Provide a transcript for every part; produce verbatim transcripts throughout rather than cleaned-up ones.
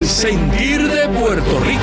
sentir de Puerto Rico.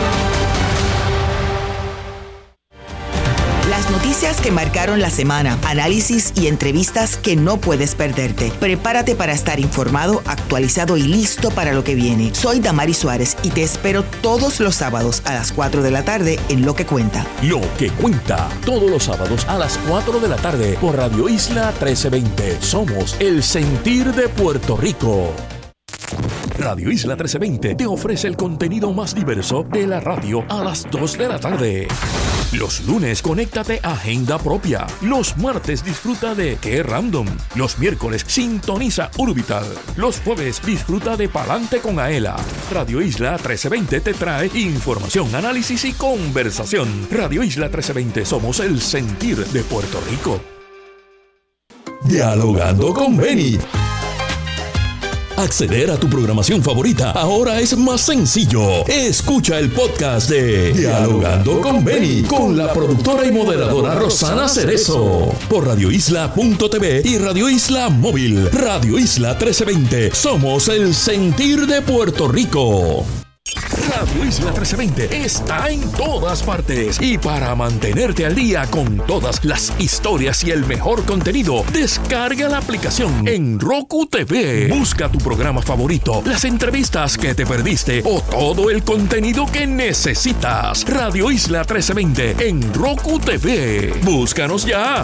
Las noticias que marcaron la semana, análisis y entrevistas que no puedes perderte. Prepárate para estar informado, actualizado y listo para lo que viene. Soy Damari Suárez y te espero todos los sábados a las cuatro de la tarde en Lo que Cuenta. Lo que Cuenta, todos los sábados a las cuatro de la tarde por Radio Isla trece veinte. Somos el sentir de Puerto Rico. Radio Isla trece veinte te ofrece el contenido más diverso de la radio a las dos de la tarde. Los lunes, conéctate a Agenda Propia. Los martes, disfruta de Qué Random. Los miércoles, sintoniza Urbital. Los jueves, disfruta de Palante con Aela. Radio Isla trece veinte te trae información, análisis y conversación. Radio Isla trece veinte, somos el sentir de Puerto Rico. Dialogando con Beni. Acceder a tu programación favorita ahora es más sencillo. Escucha el podcast de Dialogando con Beni con la productora y moderadora Rosana Cerezo por radio isla punto t v y Radio Isla Móvil. Radio Isla trece veinte. Somos el sentir de Puerto Rico. Radio Isla trece veinte está en todas partes y para mantenerte al día con todas las historias y el mejor contenido, descarga la aplicación en Roku T V. Busca tu programa favorito, las entrevistas que te perdiste o todo el contenido que necesitas. Radio Isla trece veinte en Roku T V. Búscanos ya.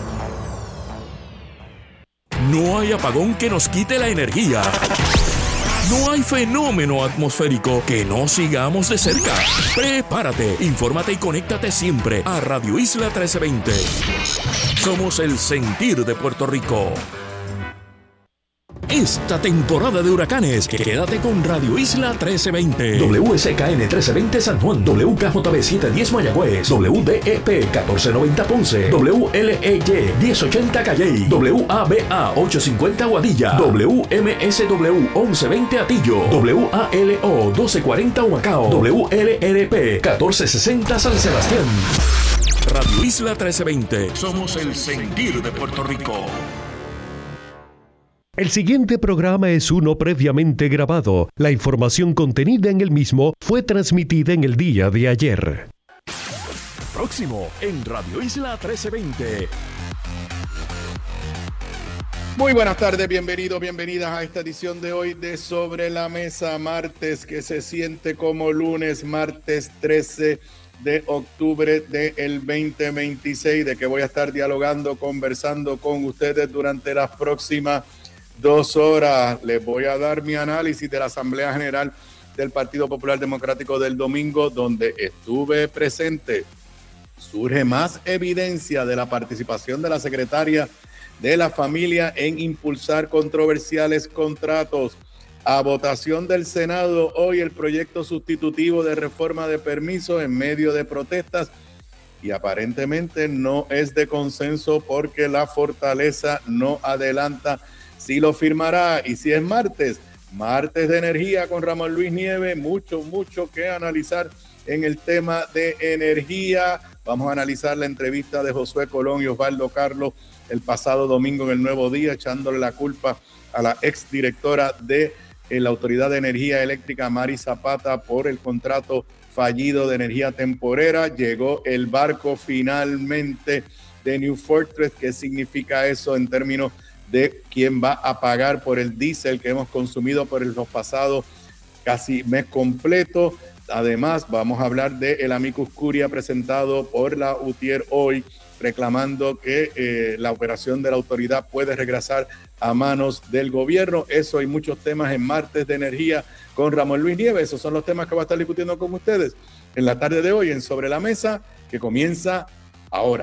No hay apagón que nos quite la energía. No hay fenómeno atmosférico que no sigamos de cerca. Prepárate, infórmate y conéctate siempre a Radio Isla trece veinte. Somos el sentir de Puerto Rico. Esta temporada de huracanes, quédate con Radio Isla trece veinte. W S K N trece veinte San Juan, W K J B setecientos diez Mayagüez, W D E P catorce noventa Ponce, W L E Y diez ochenta Calley, W A B A ochocientos cincuenta Aguadilla, W M S W once veinte Atillo, W A L O doce cuarenta Humacao, W L R P catorce sesenta San Sebastián. Radio Isla trece veinte. Somos el sentir de Puerto Rico. El siguiente programa es uno previamente grabado. La información contenida en el mismo fue transmitida en el día de ayer. Próximo en Radio Isla trece veinte. Muy buenas tardes, bienvenidos, bienvenidas a esta edición de hoy de Sobre la Mesa, martes que se siente como lunes, martes trece de octubre del veinte veintiséis, de que voy a estar dialogando, conversando con ustedes durante las próximas dos horas. Les voy a dar mi análisis de la Asamblea General del Partido Popular Democrático del domingo, donde estuve presente. Surge más evidencia de la participación de la secretaria de la Familia en impulsar controversiales contratos. A votación del Senado hoy el proyecto sustitutivo de reforma de permisos en medio de protestas y aparentemente no es de consenso porque la fortaleza no adelanta si lo firmará. Y si es martes, martes de energía con Ramón Luis Nieves, mucho, mucho que analizar en el tema de energía. Vamos a analizar la entrevista de Josué Colón y Osvaldo Carlos el pasado domingo en El Nuevo Día, echándole la culpa a la exdirectora de eh, la Autoridad de Energía Eléctrica, Mari Zapata, por el contrato fallido de energía temporera. Llegó el barco finalmente de New Fortress. ¿Qué significa eso en términos de quién va a pagar por el diésel que hemos consumido por los pasados casi mes completo? Además, vamos a hablar del amicus curia presentado por la U T I E R hoy, reclamando que eh, la operación de la autoridad puede regresar a manos del gobierno. Eso y muchos temas en Martes de Energía con Ramón Luis Nieves. Esos son los temas que voy a estar discutiendo con ustedes en la tarde de hoy en Sobre la Mesa, que comienza ahora.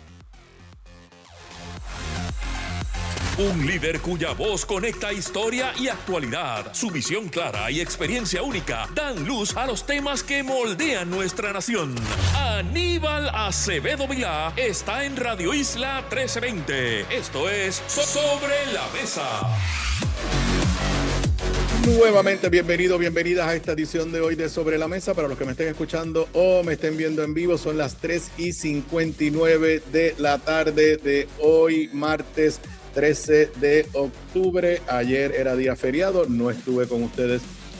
Un líder cuya voz conecta historia y actualidad. Su visión clara y experiencia única dan luz a los temas que moldean nuestra nación. Aníbal Acevedo Vilá está en Radio Isla trece veinte. Esto es Sobre la Mesa. Nuevamente, bienvenidos, bienvenidas a esta edición de hoy de Sobre la Mesa. Para los que me estén escuchando o me estén viendo en vivo, son las tres y cincuenta y nueve de la tarde de hoy, martes trece de octubre. Ayer era día feriado, no estuve con ustedes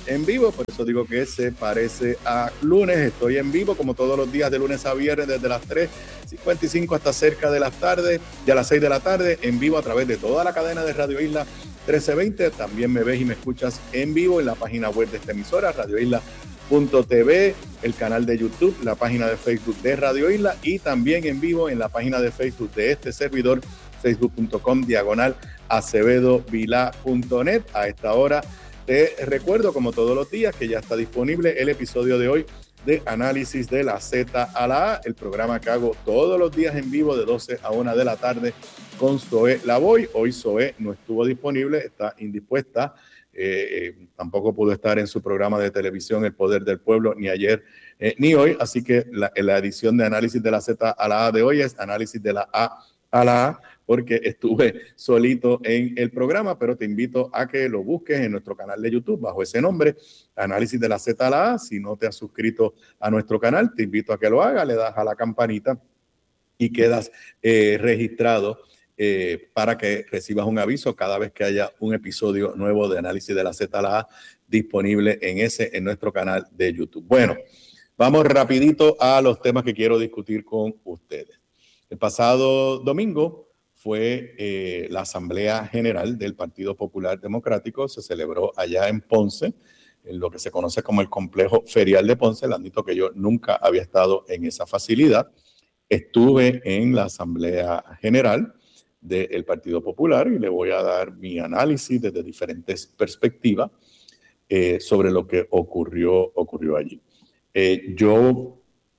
en vivo, por eso digo que se parece a lunes. Estoy en vivo como todos los días de lunes a viernes desde las tres cincuenta y cinco hasta cerca de las tardes, de las seis de la tarde, en vivo a través de toda la cadena de Radio Isla trece veinte. También me ves y me escuchas en vivo en la página web de esta emisora, radio isla punto t v, el canal de YouTube, la página de Facebook de Radio Isla y también en vivo en la página de Facebook de este servidor, facebook punto com diagonal acevedo vilá punto net. A esta hora te recuerdo, como todos los días, que ya está disponible el episodio de hoy de Análisis de la Z a la A, el programa que hago todos los días en vivo de doce a una de la tarde con Zoe Lavoy. Hoy Zoe no estuvo disponible, está indispuesta, eh, eh, tampoco pudo estar en su programa de televisión El Poder del Pueblo, ni ayer eh, ni hoy, así que la, la edición de Análisis de la Z a la A de hoy es Análisis de la A a la A, porque estuve solito en el programa, pero te invito a que lo busques en nuestro canal de YouTube bajo ese nombre, Análisis de la Z a la A. Si no te has suscrito a nuestro canal, te invito a que lo hagas, le das a la campanita y quedas eh, registrado eh, para que recibas un aviso cada vez que haya un episodio nuevo de Análisis de la Z a la A disponible en ese, en nuestro canal de YouTube. Bueno, vamos rapidito a los temas que quiero discutir con ustedes. El pasado domingo fue eh, la Asamblea General del Partido Popular Democrático. Se celebró allá en Ponce, en lo que se conoce como el Complejo Ferial de Ponce. Le admito que yo nunca había estado en esa facilidad. Estuve en la Asamblea General del Partido Popular y le voy a dar mi análisis desde diferentes perspectivas eh, sobre lo que ocurrió, ocurrió allí. Eh, yo...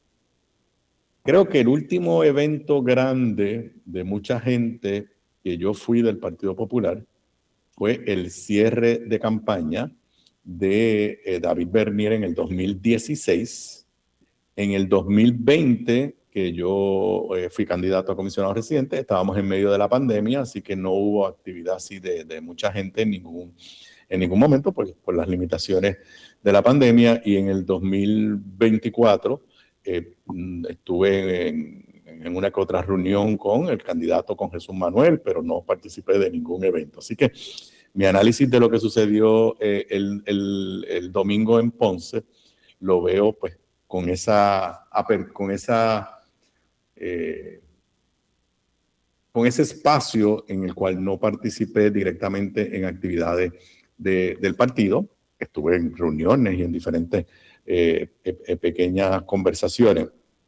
Creo que el último evento grande de mucha gente que yo fui del Partido Popular fue el cierre de campaña de eh, David Bernier en el dos mil dieciséis. En el dos mil veinte, que yo eh, fui candidato a comisionado residente, estábamos en medio de la pandemia, así que no hubo actividad así de, de mucha gente en ningún, en ningún momento por, por las limitaciones de la pandemia. Y en el dos mil veinticuatro... Eh, estuve en, en una que otra reunión con el candidato, con Jesús Manuel, pero no participé de ningún evento. Así que mi análisis de lo que sucedió eh, el, el, el domingo en Ponce lo veo pues con esa, con esa eh, con ese espacio en el cual no participé directamente en actividades de, del partido. Estuve en reuniones y en diferentes Eh, eh, pequeñas conversaciones,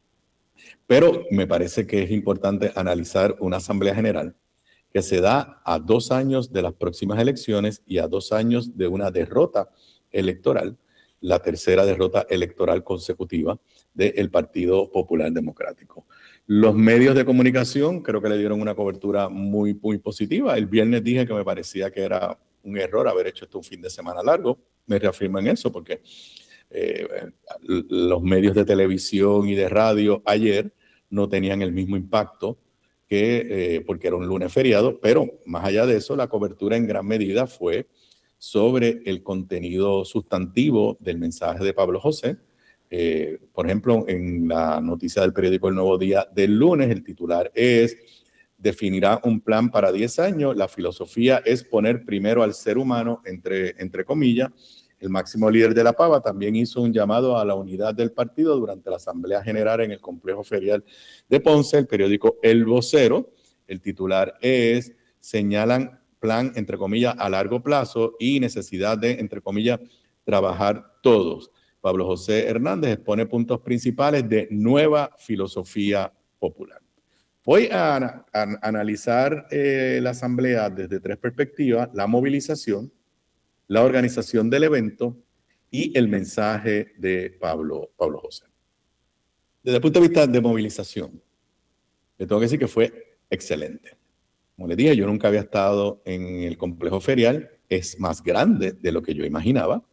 pero me parece que es importante analizar una asamblea general que se da a dos años de las próximas elecciones y a dos años de una derrota electoral, la tercera derrota electoral consecutiva del Partido Popular Democrático. Los medios de comunicación creo que le dieron una cobertura muy, muy positiva. El viernes dije que me parecía que era un error haber hecho esto un fin de semana largo. Me reafirman eso porque Eh, los medios de televisión y de radio ayer no tenían el mismo impacto que eh, porque era un lunes feriado, pero más allá de eso, la cobertura en gran medida fue sobre el contenido sustantivo del mensaje de Pablo José. Eh, por ejemplo, en la noticia del periódico El Nuevo Día del lunes, el titular es: definirá un plan para diez años. La filosofía es poner primero al ser humano, entre, entre comillas. El máximo líder de la Pava también hizo un llamado a la unidad del partido durante la Asamblea General en el Complejo Ferial de Ponce. El periódico El Vocero, el titular es: señalan plan, entre comillas, a largo plazo y necesidad de, entre comillas, trabajar todos. Pablo José Hernández expone puntos principales de nueva filosofía popular. Voy a, a, a analizar eh, la Asamblea desde tres perspectivas: la movilización, la organización del evento y el mensaje de Pablo, Pablo José. Desde el punto de vista de movilización, le tengo que decir que fue excelente. Como les dije, yo nunca había estado en el complejo ferial, es más grande de lo que yo imaginaba.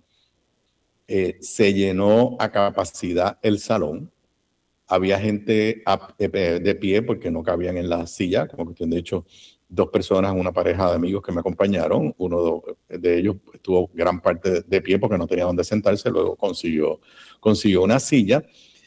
Eh, se llenó a capacidad el salón. Había gente a, de, de pie porque no cabían en la silla, como cuestión de hecho, dos personas, una pareja de amigos que me acompañaron. Uno de ellos estuvo gran parte de pie porque no tenía dónde sentarse, luego consiguió, consiguió una silla.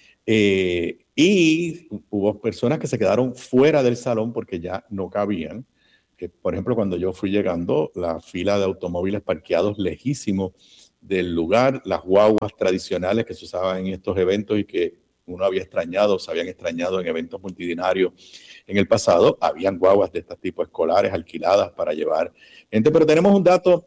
Eh, y hubo personas que se quedaron fuera del salón porque ya no cabían. Que, por ejemplo, cuando yo fui llegando, la fila de automóviles parqueados lejísimos del lugar, las guaguas tradicionales que se usaban en estos eventos y que uno había extrañado, se habían extrañado en eventos multitudinarios en el pasado. Habían guaguas de este tipo escolares alquiladas para llevar gente, pero tenemos un dato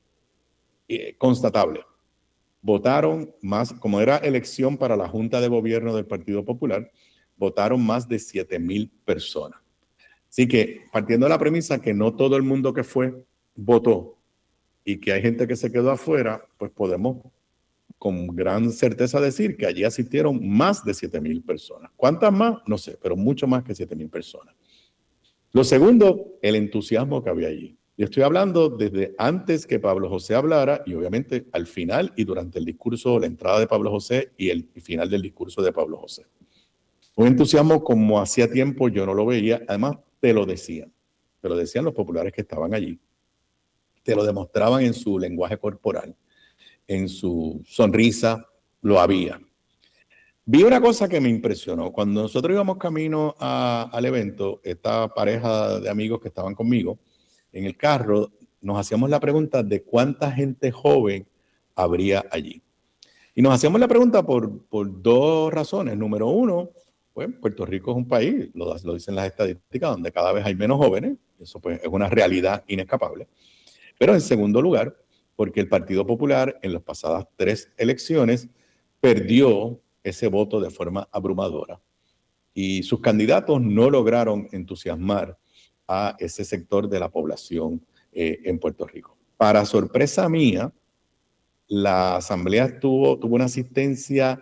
eh, constatable. Votaron más, como era elección para la Junta de Gobierno del Partido Popular, votaron más de siete mil personas. Así que, partiendo de la premisa que no todo el mundo que fue votó y que hay gente que se quedó afuera, pues podemos con gran certeza decir que allí asistieron más de siete mil personas. ¿Cuántas más? No sé, pero mucho más que siete mil personas. Lo segundo, el entusiasmo que había allí. Y estoy hablando desde antes que Pablo José hablara y obviamente al final y durante el discurso, la entrada de Pablo José y el final del discurso de Pablo José. Un entusiasmo como hacía tiempo yo no lo veía, además te lo decían, te lo decían los populares que estaban allí, te lo demostraban en su lenguaje corporal, en su sonrisa, lo había. Vi una cosa que me impresionó. Cuando nosotros íbamos camino a, al evento, esta pareja de amigos que estaban conmigo, en el carro, nos hacíamos la pregunta de cuánta gente joven habría allí. Y nos hacíamos la pregunta por, por dos razones. Número uno, pues Puerto Rico es un país, lo, lo dicen las estadísticas, donde cada vez hay menos jóvenes. Eso pues es una realidad inescapable. Pero en segundo lugar, porque el Partido Popular en las pasadas tres elecciones perdió ese voto de forma abrumadora y sus candidatos no lograron entusiasmar a ese sector de la población eh, en Puerto Rico. Para sorpresa mía, la asamblea tuvo, tuvo una asistencia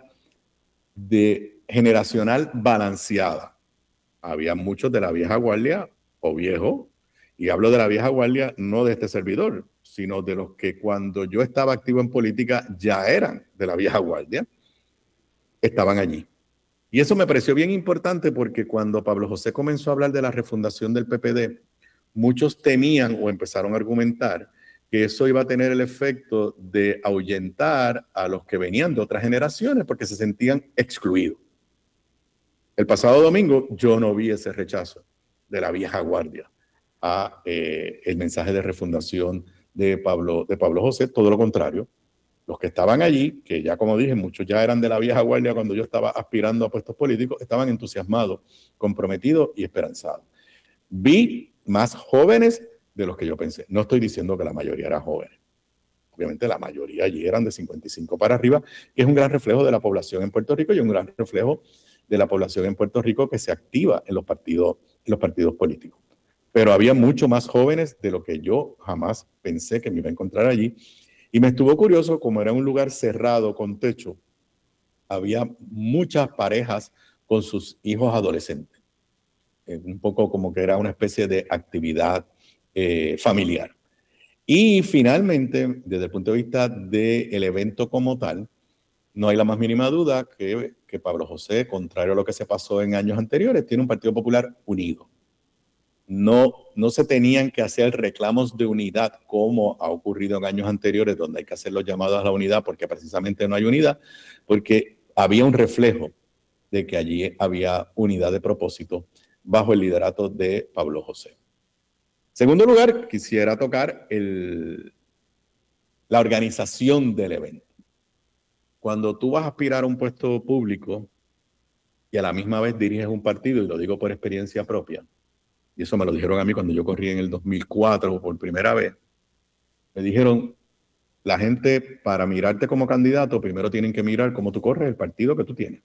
de generacional balanceada. Había muchos de la vieja guardia o viejo, y hablo de la vieja guardia no de este servidor, sino de los que cuando yo estaba activo en política ya eran de la vieja guardia, estaban allí. Y eso me pareció bien importante porque cuando Pablo José comenzó a hablar de la refundación del P P D, muchos temían o empezaron a argumentar que eso iba a tener el efecto de ahuyentar a los que venían de otras generaciones porque se sentían excluidos. El pasado domingo yo no vi ese rechazo de la vieja guardia a eh, el mensaje de refundación de Pablo, de Pablo José, todo lo contrario. Los que estaban allí, que ya como dije, muchos ya eran de la vieja guardia cuando yo estaba aspirando a puestos políticos, estaban entusiasmados, comprometidos y esperanzados. Vi más jóvenes de los que yo pensé. No estoy diciendo que la mayoría eran jóvenes. Obviamente la mayoría allí eran de cincuenta y cinco para arriba, que es un gran reflejo de la población en Puerto Rico y un gran reflejo de la población en Puerto Rico que se activa en los partidos, en los partidos políticos. Pero había mucho más jóvenes de lo que yo jamás pensé que me iba a encontrar allí. Y me estuvo curioso, como era un lugar cerrado con techo, había muchas parejas con sus hijos adolescentes. Eh, un poco como que era una especie de actividad eh, familiar. Y finalmente, desde el punto de vista del evento como tal, no hay la más mínima duda que, que Pablo José, contrario a lo que se pasó en años anteriores, tiene un Partido Popular unido. No, no se tenían que hacer reclamos de unidad como ha ocurrido en años anteriores, donde hay que hacer los llamados a la unidad porque precisamente no hay unidad, porque había un reflejo de que allí había unidad de propósito bajo el liderato de Pablo José. Segundo lugar, quisiera tocar el, la organización del evento. Cuando tú vas a aspirar a un puesto público y a la misma vez diriges un partido, y lo digo por experiencia propia, y eso me lo dijeron a mí cuando yo corrí en el dos mil cuatro por primera vez, me dijeron, la gente para mirarte como candidato, primero tienen que mirar cómo tú corres el partido que tú tienes.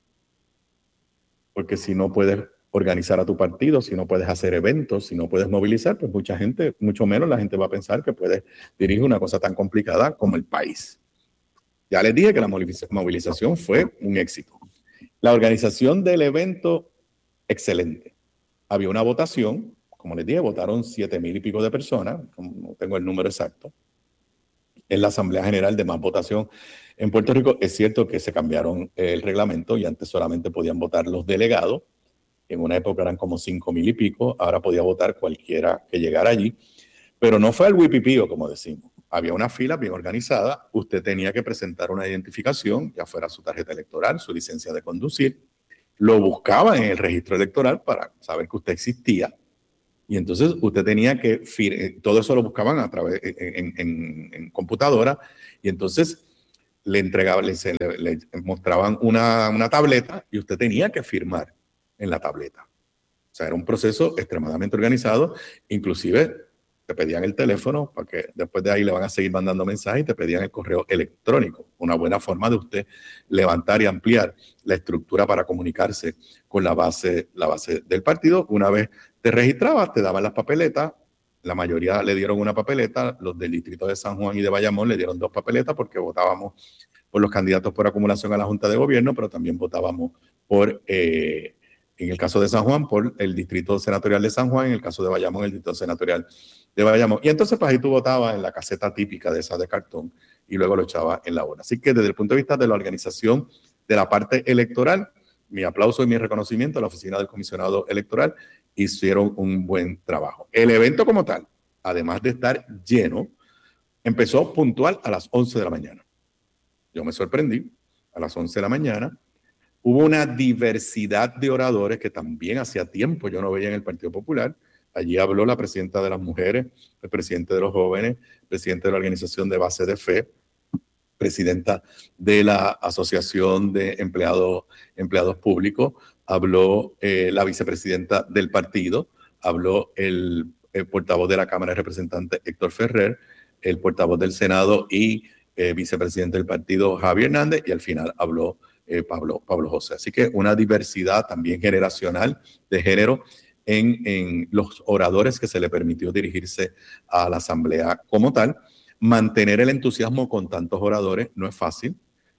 Porque si no puedes organizar a tu partido, si no puedes hacer eventos, si no puedes movilizar, pues mucha gente, mucho menos la gente va a pensar que puedes dirigir una cosa tan complicada como el país. Ya les dije que la movilización fue un éxito. La organización del evento, excelente. Había una votación, como les dije, votaron siete mil y pico de personas, no tengo el número exacto. En la Asamblea General de más votación en Puerto Rico, es cierto que se cambiaron el reglamento y antes solamente podían votar los delegados. En una época eran como cinco mil y pico, ahora podía votar cualquiera que llegara allí. Pero no fue al huipipío, como decimos. Había una fila bien organizada, usted tenía que presentar una identificación, ya fuera su tarjeta electoral, su licencia de conducir. Lo buscaban en el registro electoral para saber que usted existía. Y entonces usted tenía que, todo eso lo buscaban a través, en, en, en computadora. Y entonces le entregaban, le, le, le mostraban una, una tableta y usted tenía que firmar en la tableta. O sea, era un proceso extremadamente organizado, inclusive te pedían el teléfono, para que después de ahí le van a seguir mandando mensajes, y te pedían el correo electrónico, una buena forma de usted levantar y ampliar la estructura para comunicarse con la base, la base del partido. Una vez te registrabas, te daban las papeletas, la mayoría le dieron una papeleta, los del distrito de San Juan y de Bayamón le dieron dos papeletas porque votábamos por los candidatos por acumulación a la Junta de Gobierno, pero también votábamos por... Eh, en el caso de San Juan, por el distrito senatorial de San Juan, en el caso de Bayamón, el distrito senatorial de Bayamón. Y entonces, pues ahí tú votabas en la caseta típica de esa de cartón y luego lo echabas en la urna. Así que desde el punto de vista de la organización de la parte electoral, mi aplauso y mi reconocimiento a la oficina del comisionado electoral, hicieron un buen trabajo. El evento como tal, además de estar lleno, empezó puntual a las once de la mañana. Yo me sorprendí, a las once de la mañana. Hubo una diversidad de oradores que también hacía tiempo yo no veía en el Partido Popular. Allí habló la presidenta de las mujeres, el presidente de los jóvenes, el presidente de la Organización de Base de Fe, presidenta de la Asociación de Empleados, Empleados Públicos, habló eh, la vicepresidenta del partido, habló el, el portavoz de la Cámara de Representantes, Héctor Ferrer, el portavoz del Senado y eh, vicepresidente del partido, Javier Hernández, y al final habló Eh, Pablo, Pablo José. Así que una diversidad también generacional de género en, en los oradores que se le permitió dirigirse a la asamblea como tal. Mantener el entusiasmo con tantos oradores no es fácil.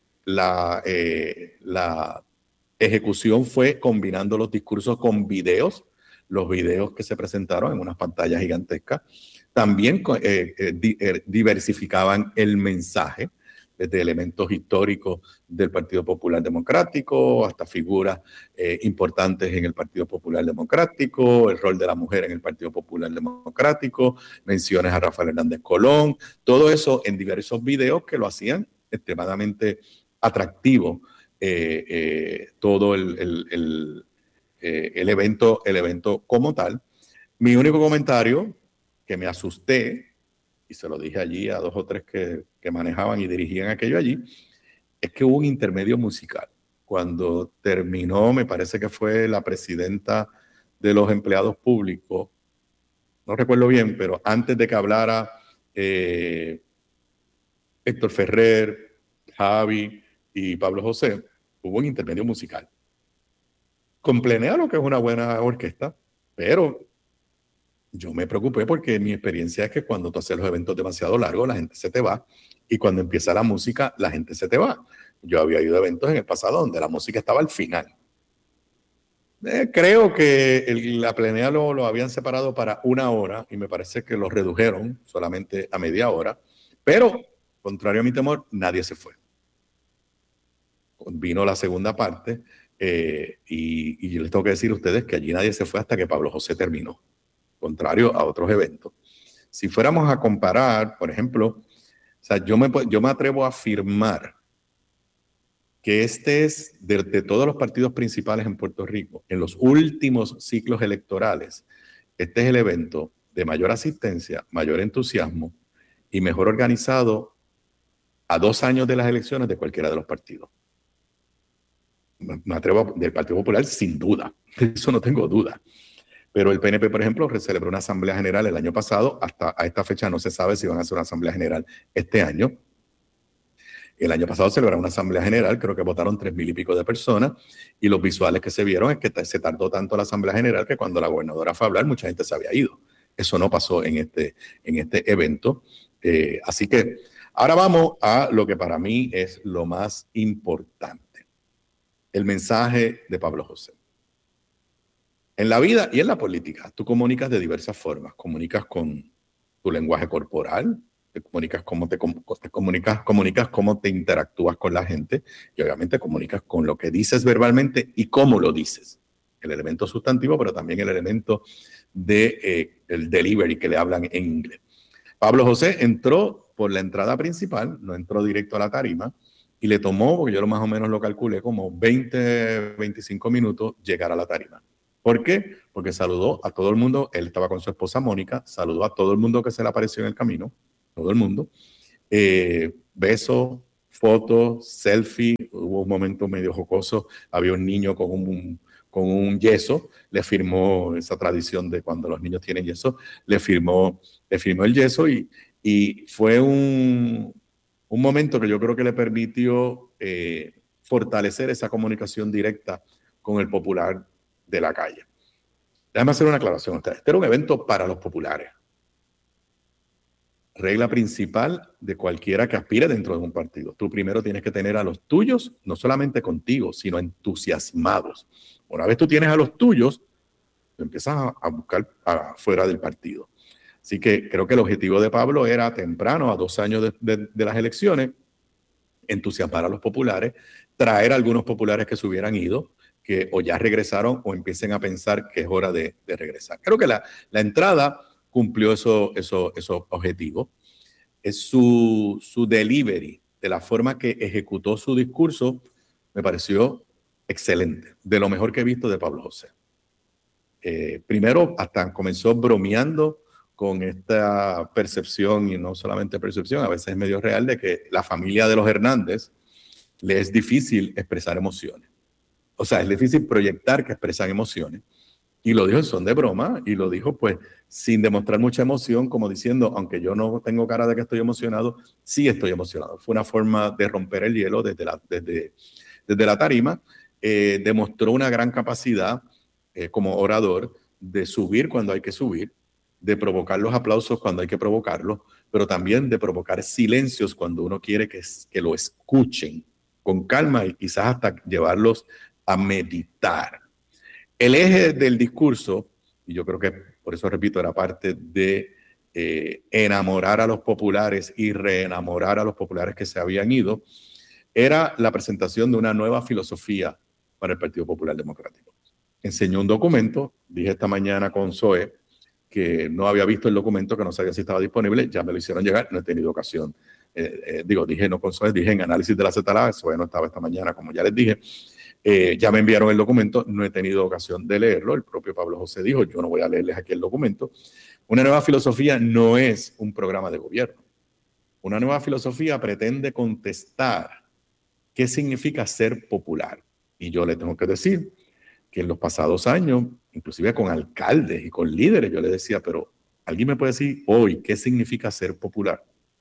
La, eh, la ejecución fue combinando los discursos con videos, los videos que se presentaron en unas pantallas gigantescas. También eh, eh, di, eh, diversificaban el mensaje, desde elementos históricos del Partido Popular Democrático hasta figuras eh, importantes en el Partido Popular Democrático, el rol de la mujer en el Partido Popular Democrático, menciones a Rafael Hernández Colón, todo eso en diversos videos que lo hacían extremadamente atractivo, eh, eh, todo el, el, el, eh, el, evento, el evento como tal. Mi único comentario, que me asusté, y se lo dije allí a dos o tres que, que manejaban y dirigían aquello allí, es que hubo un intermedio musical. Cuando terminó, me parece que fue la presidenta de los empleados públicos, no recuerdo bien, pero antes de que hablara eh, Héctor Ferrer, Javi y Pablo José, hubo un intermedio musical. Complenea lo que es una buena orquesta, pero yo me preocupé porque mi experiencia es que cuando tú haces los eventos demasiado largos, la gente se te va, y cuando empieza la música, la gente se te va. Yo había ido a eventos en el pasado donde la música estaba al final. Eh, creo que el, la plenea lo, lo habían separado para una hora y me parece que lo redujeron solamente a media hora, pero contrario a mi temor, nadie se fue. Vino la segunda parte eh, y, y yo les tengo que decir a ustedes que allí nadie se fue hasta que Pablo José terminó, contrario a otros eventos. Si fuéramos a comparar, por ejemplo, o sea, yo, me, yo me atrevo a afirmar que este es, de, de todos los partidos principales en Puerto Rico, en los últimos ciclos electorales, este es el evento de mayor asistencia, mayor entusiasmo y mejor organizado a dos años de las elecciones de cualquiera de los partidos. Me atrevo a, del Partido Popular sin duda, eso no tengo duda. Pero el P N P, por ejemplo, celebró una asamblea general el año pasado. Hasta a esta fecha no se sabe si van a hacer una asamblea general este año. El año pasado celebraron una asamblea general, creo que votaron tres mil y pico de personas, y los visuales que se vieron es que se tardó tanto la asamblea general que cuando la gobernadora fue a hablar, mucha gente se había ido. Eso no pasó en este, en este evento. Eh, así que ahora vamos a lo que para mí es lo más importante. El mensaje de Pablo José. En la vida y en la política, tú comunicas de diversas formas. Comunicas con tu lenguaje corporal, te comunicas cómo te, te comunicas, comunicas cómo te interactúas con la gente y obviamente comunicas con lo que dices verbalmente y cómo lo dices. El elemento sustantivo, pero también el elemento de eh, el delivery que le hablan en inglés. Pablo José entró por la entrada principal, no entró directo a la tarima y le tomó, porque yo lo más o menos lo calculé, como veinte, veinticinco minutos llegar a la tarima. ¿Por qué? Porque saludó a todo el mundo, él estaba con su esposa Mónica, saludó a todo el mundo que se le apareció en el camino, todo el mundo, eh, besos, foto, selfie, hubo un momento medio jocoso, había un niño con un, con un yeso, le firmó esa tradición de cuando los niños tienen yeso, le firmó, le firmó el yeso y, y fue un, un momento que yo creo que le permitió eh, fortalecer esa comunicación directa con el popular de la calle. Déjame hacer una aclaración. Este era un evento para los populares. Regla principal de cualquiera que aspire dentro de un partido. Tú primero tienes que tener a los tuyos, no solamente contigo, sino entusiasmados. Una vez tú tienes a los tuyos, empiezas a, a buscar a, fuera del partido. Así que creo que el objetivo de Pablo era temprano, a dos años de, de, de las elecciones, entusiasmar a los populares, traer a algunos populares que se hubieran ido, que o ya regresaron o empiecen a pensar que es hora de, de regresar. Creo que la, la entrada cumplió esos eso, eso objetivos. Es su, su delivery, de la forma que ejecutó su discurso, me pareció excelente, de lo mejor que he visto de Pablo José. Eh, primero, hasta comenzó bromeando con esta percepción, y no solamente percepción, a veces es medio real, de que la familia de los Hernández le es difícil expresar emociones. O sea, es difícil proyectar que expresan emociones. Y lo dijo en son de broma, y lo dijo pues sin demostrar mucha emoción, como diciendo, aunque yo no tengo cara de que estoy emocionado, sí estoy emocionado. Fue una forma de romper el hielo desde la, desde, desde la tarima. Eh, demostró una gran capacidad eh, como orador de subir cuando hay que subir, de provocar los aplausos cuando hay que provocarlos, pero también de provocar silencios cuando uno quiere que, que lo escuchen con calma y quizás hasta llevarlos a meditar. El eje del discurso, y yo creo que por eso repito, era parte de eh, enamorar a los populares y reenamorar a los populares que se habían ido, era la presentación de una nueva filosofía para el Partido Popular Democrático. Enseñó un documento, dije esta mañana con Zoe, que no había visto el documento, que no sabía si estaba disponible, ya me lo hicieron llegar, no he tenido ocasión. Eh, eh, digo, dije no con Zoe, dije en análisis de la Z L A, Zoe no estaba esta mañana, como ya les dije. Eh, ya me enviaron el documento, no he tenido ocasión de leerlo, el propio Pablo José dijo, yo no voy a leerles aquí el documento. Una nueva filosofía no es un programa de gobierno. Una nueva filosofía pretende contestar qué significa ser popular. Y yo le tengo que decir que en los pasados años, inclusive con alcaldes y con líderes, yo le decía, pero ¿alguien me puede decir hoy qué significa ser popular?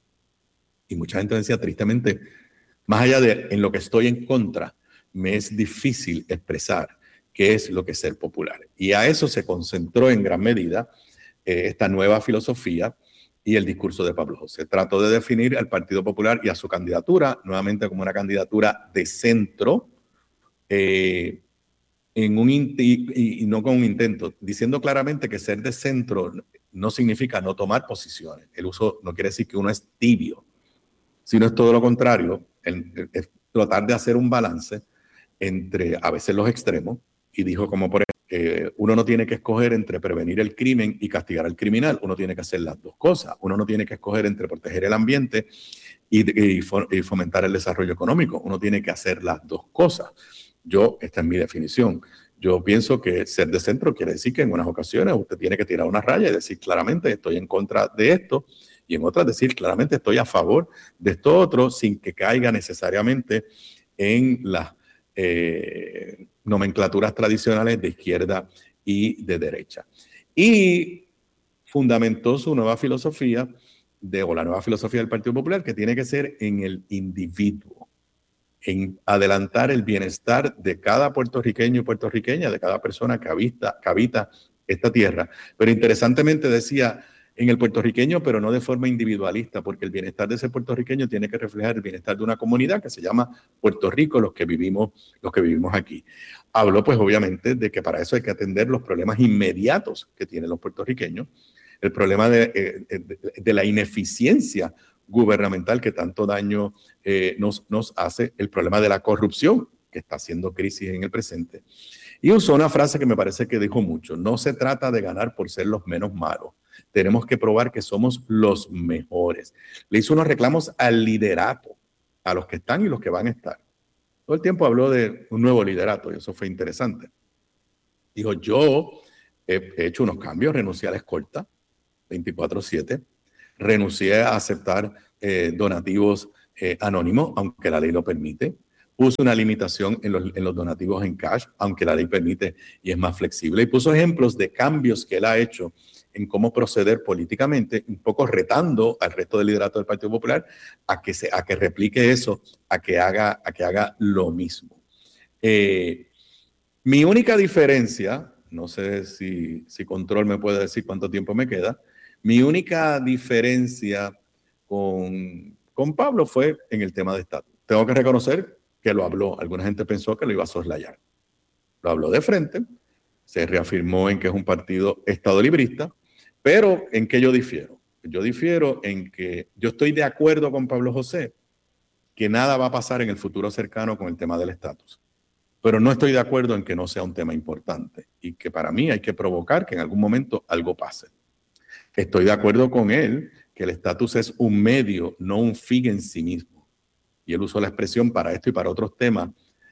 Y mucha gente decía, tristemente, más allá de en lo que estoy en contra, me es difícil expresar qué es lo que es ser popular. Y a eso se concentró en gran medida eh, esta nueva filosofía y el discurso de Pablo José. Trató de definir al Partido Popular y a su candidatura nuevamente como una candidatura de centro, eh, en un y, y no con un intento, diciendo claramente que ser de centro no significa no tomar posiciones. El uso no quiere decir que uno es tibio, sino es todo lo contrario, el, el, el tratar de hacer un balance entre a veces los extremos, y dijo como por ejemplo, que uno no tiene que escoger entre prevenir el crimen y castigar al criminal, uno tiene que hacer las dos cosas, uno no tiene que escoger entre proteger el ambiente y, y, y fomentar el desarrollo económico, uno tiene que hacer las dos cosas. Yo, esta es mi definición, yo pienso que ser de centro quiere decir que en unas ocasiones usted tiene que tirar una raya y decir claramente estoy en contra de esto, y en otras decir claramente estoy a favor de esto otro, sin que caiga necesariamente en las Eh, nomenclaturas tradicionales de izquierda y de derecha. Y fundamentó su nueva filosofía, de, o la nueva filosofía del Partido Popular, que tiene que ser en el individuo, en adelantar el bienestar de cada puertorriqueño y puertorriqueña, de cada persona que habita, que habita esta tierra. Pero interesantemente decía, en el puertorriqueño, pero no de forma individualista, porque el bienestar de ese puertorriqueño tiene que reflejar el bienestar de una comunidad que se llama Puerto Rico, los que vivimos, los que vivimos aquí. Habló, pues, obviamente, de que para eso hay que atender los problemas inmediatos que tienen los puertorriqueños, el problema de, de, de la ineficiencia gubernamental que tanto daño eh, nos, nos hace, el problema de la corrupción, que está haciendo crisis en el presente. Y usó una frase que me parece que dijo mucho, no se trata de ganar por ser los menos malos, tenemos que probar que somos los mejores. Le hizo unos reclamos al liderato, a los que están y los que van a estar. Todo el tiempo habló de un nuevo liderato y eso fue interesante. Dijo, yo he hecho unos cambios, renuncié a la escolta veinticuatro siete, renuncié a aceptar eh, donativos eh, anónimo, aunque la ley lo permite. Puso una limitación en los, en los donativos en cash, aunque la ley permite y es más flexible. Y puso ejemplos de cambios que él ha hecho en cómo proceder políticamente, un poco retando al resto del liderato del Partido Popular a que, se, a que replique eso, a que haga, a que haga lo mismo. Eh, mi única diferencia, no sé si, si Control me puede decir cuánto tiempo me queda, mi única diferencia con, con Pablo fue en el tema de estatus. Tengo que reconocer que lo habló. Alguna gente pensó que lo iba a soslayar. Lo habló de frente, se reafirmó en que es un partido estadolibrista, pero ¿en qué yo difiero? Yo difiero en que yo estoy de acuerdo con Pablo José que nada va a pasar en el futuro cercano con el tema del estatus. Pero no estoy de acuerdo en que no sea un tema importante y que para mí hay que provocar que en algún momento algo pase. Estoy de acuerdo con él que el estatus es un medio, no un fin en sí mismo. Y él usó la expresión para esto y para otros temas.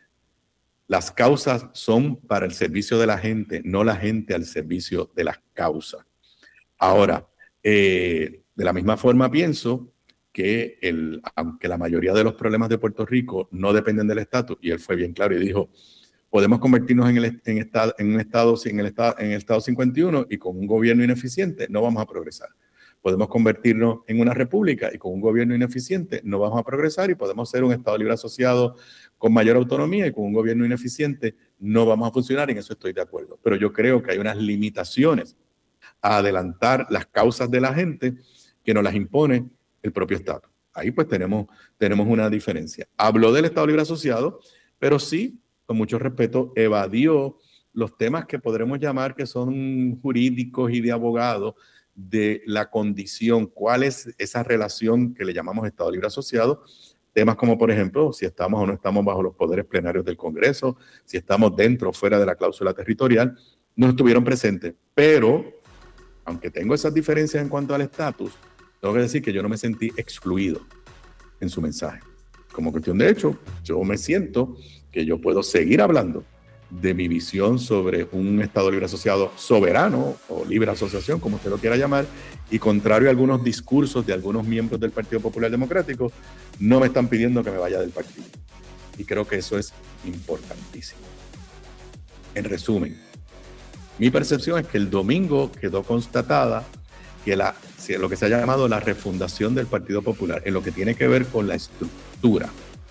Las causas son para el servicio de la gente, no la gente al servicio de las causas. Ahora, eh, de la misma forma pienso que el, aunque la mayoría de los problemas de Puerto Rico no dependen del estatus, y él fue bien claro y dijo, podemos convertirnos en, el, en, estado, en un estado, en el estado, en el estado cincuenta y uno y con un gobierno ineficiente no vamos a progresar. Podemos convertirnos en una república y con un gobierno ineficiente no vamos a progresar y podemos ser un estado libre asociado con mayor autonomía y con un gobierno ineficiente no vamos a funcionar, y en eso estoy de acuerdo. Pero yo creo que hay unas limitaciones a adelantar las causas de la gente que nos las impone el propio Estado. Ahí pues tenemos, tenemos una diferencia. Habló del Estado Libre Asociado, pero sí, con mucho respeto, evadió los temas que podremos llamar que son jurídicos y de abogado de la condición, cuál es esa relación que le llamamos Estado Libre Asociado. Temas como, por ejemplo, si estamos o no estamos bajo los poderes plenarios del Congreso, si estamos dentro o fuera de la cláusula territorial, no estuvieron presentes. Pero, aunque tengo esas diferencias en cuanto al estatus, tengo que decir que yo no me sentí excluido en su mensaje. Como cuestión de hecho, yo me siento que yo puedo seguir hablando de mi visión sobre un Estado libre asociado soberano o libre asociación, como usted lo quiera llamar, y contrario a algunos discursos de algunos miembros del Partido Popular Democrático, no me están pidiendo que me vaya del partido. Y creo que eso es importantísimo. En resumen, mi percepción es que el domingo quedó constatada que la, lo que se ha llamado la refundación del Partido Popular, en lo que tiene que ver con la estructura,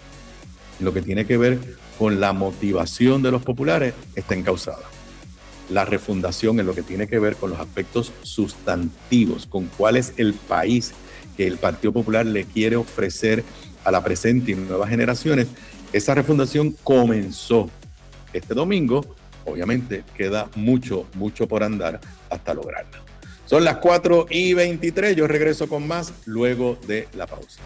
en lo que tiene que ver con la motivación de los populares, está encauzada. La refundación en lo que tiene que ver con los aspectos sustantivos, con cuál es el país que el Partido Popular le quiere ofrecer a la presente y nuevas generaciones, esa refundación comenzó este domingo. Obviamente queda mucho, mucho por andar hasta lograrla. Son las cuatro y veintitrés, yo regreso con más luego de la pausa.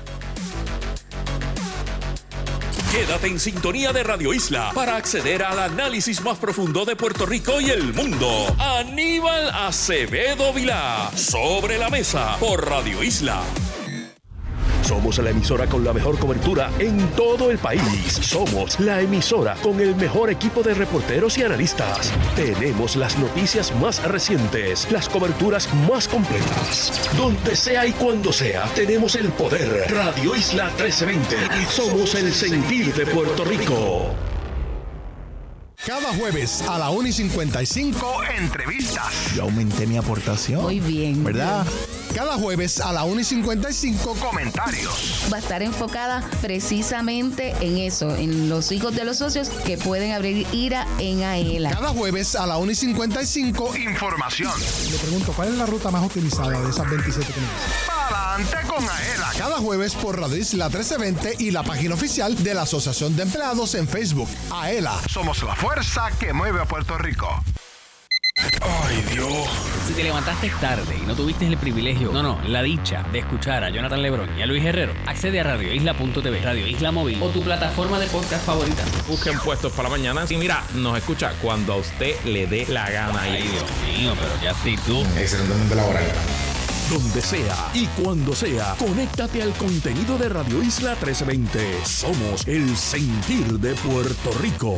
Quédate en sintonía de Radio Isla para acceder al análisis más profundo de Puerto Rico y el mundo. Aníbal Acevedo Vilá, Sobre la Mesa, por Radio Isla. Somos la emisora con la mejor cobertura en todo el país. Somos la emisora con el mejor equipo de reporteros y analistas. Tenemos las noticias más recientes, las coberturas más completas. Donde sea y cuando sea, tenemos el poder. Radio Isla trece veinte. Somos el sentir de Puerto Rico. Cada jueves a la una y cincuenta y cinco, entrevistas. Yo aumenté mi aportación. Muy bien. ¿Verdad? Cada jueves a la una y cincuenta y cinco, comentarios. Va a estar enfocada precisamente en eso, en los hijos de los socios que pueden abrir ira en AELA. Cada jueves a la una y cincuenta y cinco, información. Le pregunto, ¿cuál es la ruta más utilizada de esas veintisiete que me dicen? Adelante con AELA. Cada jueves por Radio Isla trece veinte y la página oficial de la Asociación de Empleados en Facebook. AELA. Somos la fuerza que mueve a Puerto Rico. Ay, Dios. Si te levantaste tarde y no tuviste el privilegio, no, no, la dicha de escuchar a Jonathan Lebrón y a Luis Herrero, accede a radio isla punto t v, Radio Isla Móvil o tu plataforma de podcast favorita. Busquen Puestos para la Mañana y mira, nos escucha cuando a usted le dé la gana. Ay, Dios mío, pero qué actitud. Excelentemente laboral. Donde sea y cuando sea, conéctate al contenido de Radio Isla trece veinte. Somos el sentir de Puerto Rico.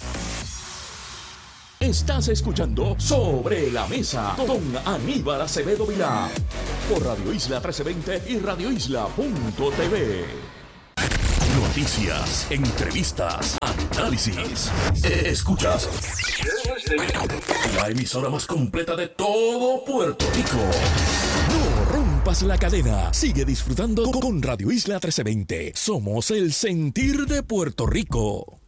Estás escuchando Sobre la Mesa con Aníbal Acevedo Vilá por Radio Isla trece veinte y radio isla punto t v. Noticias, entrevistas, análisis. Escuchas la emisora más completa de todo Puerto Rico. No rompas la cadena. Sigue disfrutando con Radio Isla trece veinte. Somos el sentir de Puerto Rico.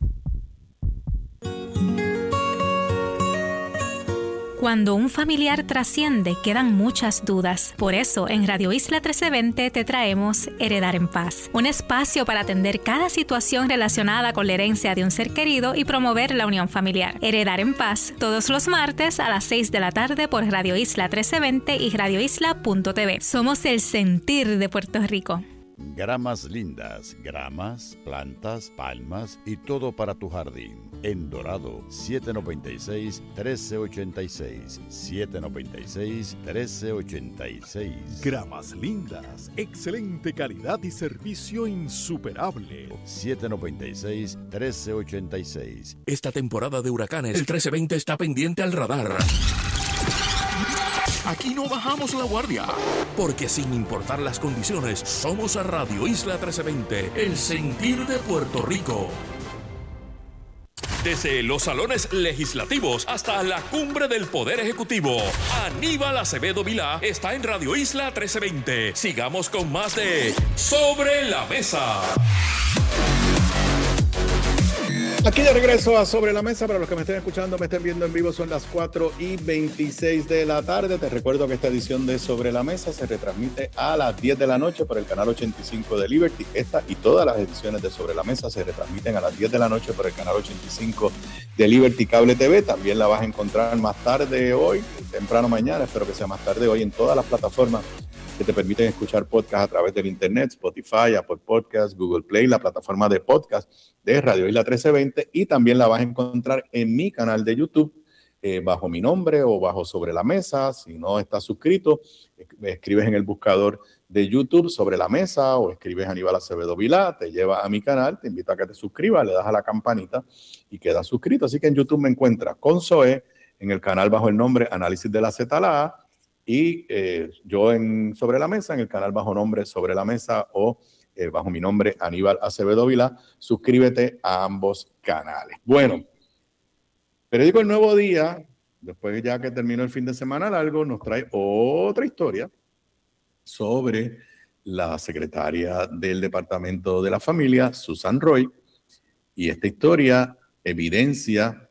Cuando un familiar trasciende, quedan muchas dudas. Por eso, en Radio Isla trece veinte te traemos Heredar en Paz, un espacio para atender cada situación relacionada con la herencia de un ser querido y promover la unión familiar. Heredar en Paz, todos los martes a las seis de la tarde por Radio Isla trece veinte y radio isla punto t v. Somos el sentir de Puerto Rico. Gramas lindas, gramas, plantas, palmas y todo para tu jardín. En Dorado, siete noventa y seis, trece ochenta y seis. siete noventa y seis, trece ochenta y seis. Gramas lindas, excelente calidad y servicio insuperable. siete noventa y seis, trece ochenta y seis. Esta temporada de huracanes, el trece veinte está pendiente al radar. Aquí no bajamos la guardia, porque sin importar las condiciones, somos a Radio Isla trece veinte, el sentir de Puerto Rico. Desde los salones legislativos hasta la cumbre del Poder Ejecutivo, Aníbal Acevedo Vilá está en Radio Isla trece veinte. Sigamos con más de Sobre la Mesa. Aquí de regreso a Sobre la Mesa. Para los que me estén escuchando, me estén viendo en vivo, son las cuatro y veintiséis de la tarde. Te recuerdo que esta edición de Sobre la Mesa se retransmite a las diez de la noche por el canal ochenta y cinco de Liberty. Esta y todas las ediciones de Sobre la Mesa se retransmiten a las diez de la noche por el canal ochenta y cinco de Liberty Cable T V. También la vas a encontrar más tarde hoy, temprano mañana, espero que sea más tarde hoy, en todas las plataformas que te permiten escuchar podcast a través del internet, Spotify, Apple Podcasts, Google Play, la plataforma de podcast de Radio Isla trece veinte, y también la vas a encontrar en mi canal de YouTube, eh, bajo mi nombre o bajo Sobre la Mesa. Si no estás suscrito, escribes en el buscador de YouTube Sobre la Mesa o escribes Aníbal Acevedo Vilá, te lleva a mi canal, te invito a que te suscribas, le das a la campanita y quedas suscrito. Así que en YouTube me encuentras con Zoe, en el canal bajo el nombre Análisis de la Z la A, y eh, yo en Sobre la Mesa, en el canal bajo nombre Sobre la Mesa o eh, bajo mi nombre Aníbal Acevedo Vilá. Suscríbete a ambos canales. Bueno, periódico El Nuevo Día, después ya que terminó el fin de semana largo, nos trae otra historia sobre la secretaria del Departamento de la Familia, Susan Roy, y esta historia evidencia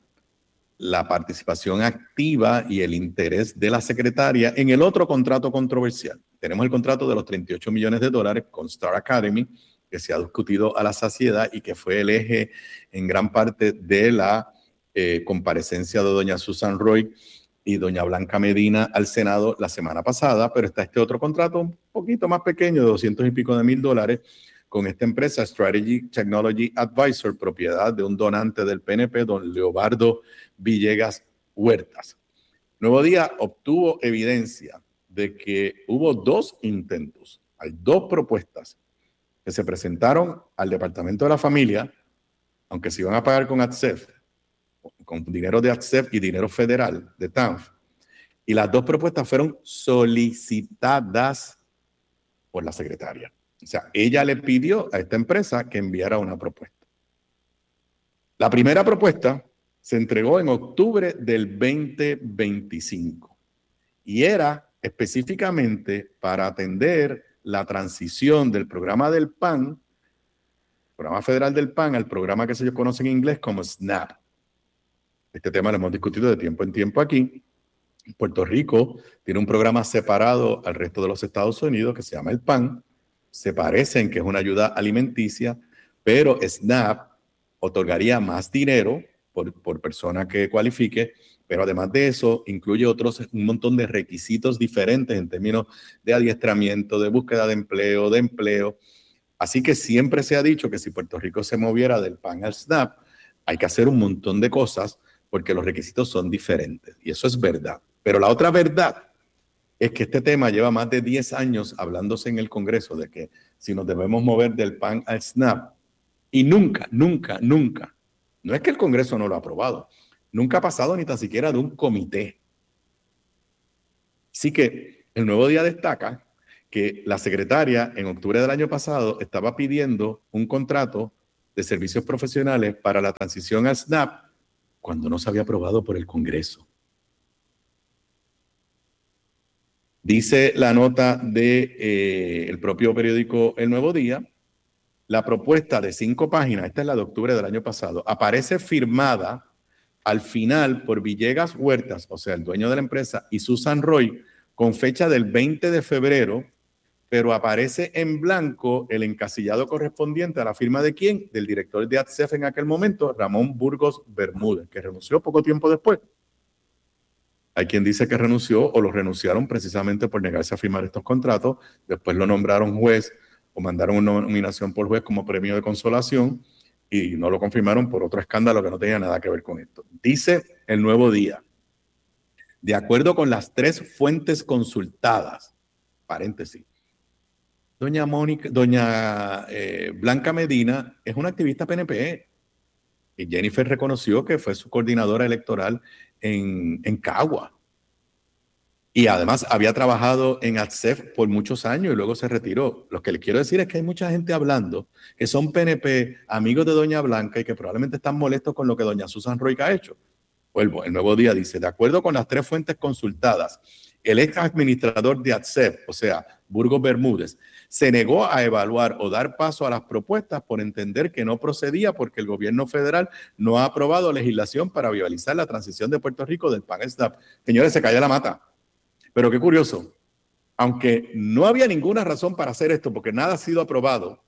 la participación activa y el interés de la secretaria en el otro contrato controversial. Tenemos el contrato de los treinta y ocho millones de dólares con Star Academy, que se ha discutido a la saciedad y que fue el eje en gran parte de la eh, comparecencia de doña Susan Roy y doña Blanca Medina al Senado la semana pasada, pero está este otro contrato un poquito más pequeño, de doscientos y pico de mil dólares, con esta empresa Strategy Technology Advisor, propiedad de un donante del P N P, don Leobardo Villegas Huertas. Nuevo Día obtuvo evidencia de que hubo dos intentos, hay dos propuestas que se presentaron al Departamento de la Familia, aunque se iban a pagar con A T S E F, con dinero de A T S E F y dinero federal de T A N F, y las dos propuestas fueron solicitadas por la secretaria. O sea, ella le pidió a esta empresa que enviara una propuesta. La primera propuesta se entregó en octubre del veinte veinticinco y era específicamente para atender la transición del programa del P A N, programa federal del P A N, al programa que se conoce en inglés como SNAP. Este tema lo hemos discutido de tiempo en tiempo aquí. Puerto Rico tiene un programa separado al resto de los Estados Unidos que se llama el P A N. Se parece en que es una ayuda alimenticia, pero SNAP otorgaría más dinero por, por persona que cualifique, pero además de eso incluye otros, un montón de requisitos diferentes en términos de adiestramiento, de búsqueda de empleo, de empleo. Así que siempre se ha dicho que si Puerto Rico se moviera del P A N al SNAP, hay que hacer un montón de cosas porque los requisitos son diferentes. Y eso es verdad. Pero la otra verdad es que este tema lleva más de diez años hablándose en el Congreso de que si nos debemos mover del P A N al SNAP, y nunca, nunca, nunca, no es que el Congreso no lo ha aprobado, nunca ha pasado ni tan siquiera de un comité. Así que el Nuevo Día destaca que la secretaria en octubre del año pasado estaba pidiendo un contrato de servicios profesionales para la transición al SNAP cuando no se había aprobado por el Congreso. Dice la nota del de, eh, el propio periódico El Nuevo Día, la propuesta de cinco páginas, esta es la de octubre del año pasado, aparece firmada al final por Villegas Huertas, o sea, el dueño de la empresa, y Susan Roy, con fecha del veinte de febrero, pero aparece en blanco el encasillado correspondiente a la firma de quién, del director de A T S E F en aquel momento, Ramón Burgos Bermúdez, que renunció poco tiempo después. Hay quien dice que renunció o lo renunciaron precisamente por negarse a firmar estos contratos, después lo nombraron juez o mandaron una nominación por juez como premio de consolación y no lo confirmaron por otro escándalo que no tenía nada que ver con esto. Dice El Nuevo Día, de acuerdo con las tres fuentes consultadas, paréntesis, doña Mónica, doña eh, Blanca Medina es una activista P N P y Jennifer reconoció que fue su coordinadora electoral en, en Cagua. Y además había trabajado en A T S E F por muchos años y luego se retiró. Lo que le quiero decir es que hay mucha gente hablando que son P N P, amigos de doña Blanca y que probablemente están molestos con lo que doña Susan Roy ha hecho. Vuelvo, El Nuevo Día dice, de acuerdo con las tres fuentes consultadas, el ex administrador de A T S E F, o sea, Burgos Bermúdez, se negó a evaluar o dar paso a las propuestas por entender que no procedía porque el gobierno federal no ha aprobado legislación para viabilizar la transición de Puerto Rico del P A N S N A P. Señores, se calla la mata. Pero qué curioso, aunque no había ninguna razón para hacer esto porque nada ha sido aprobado,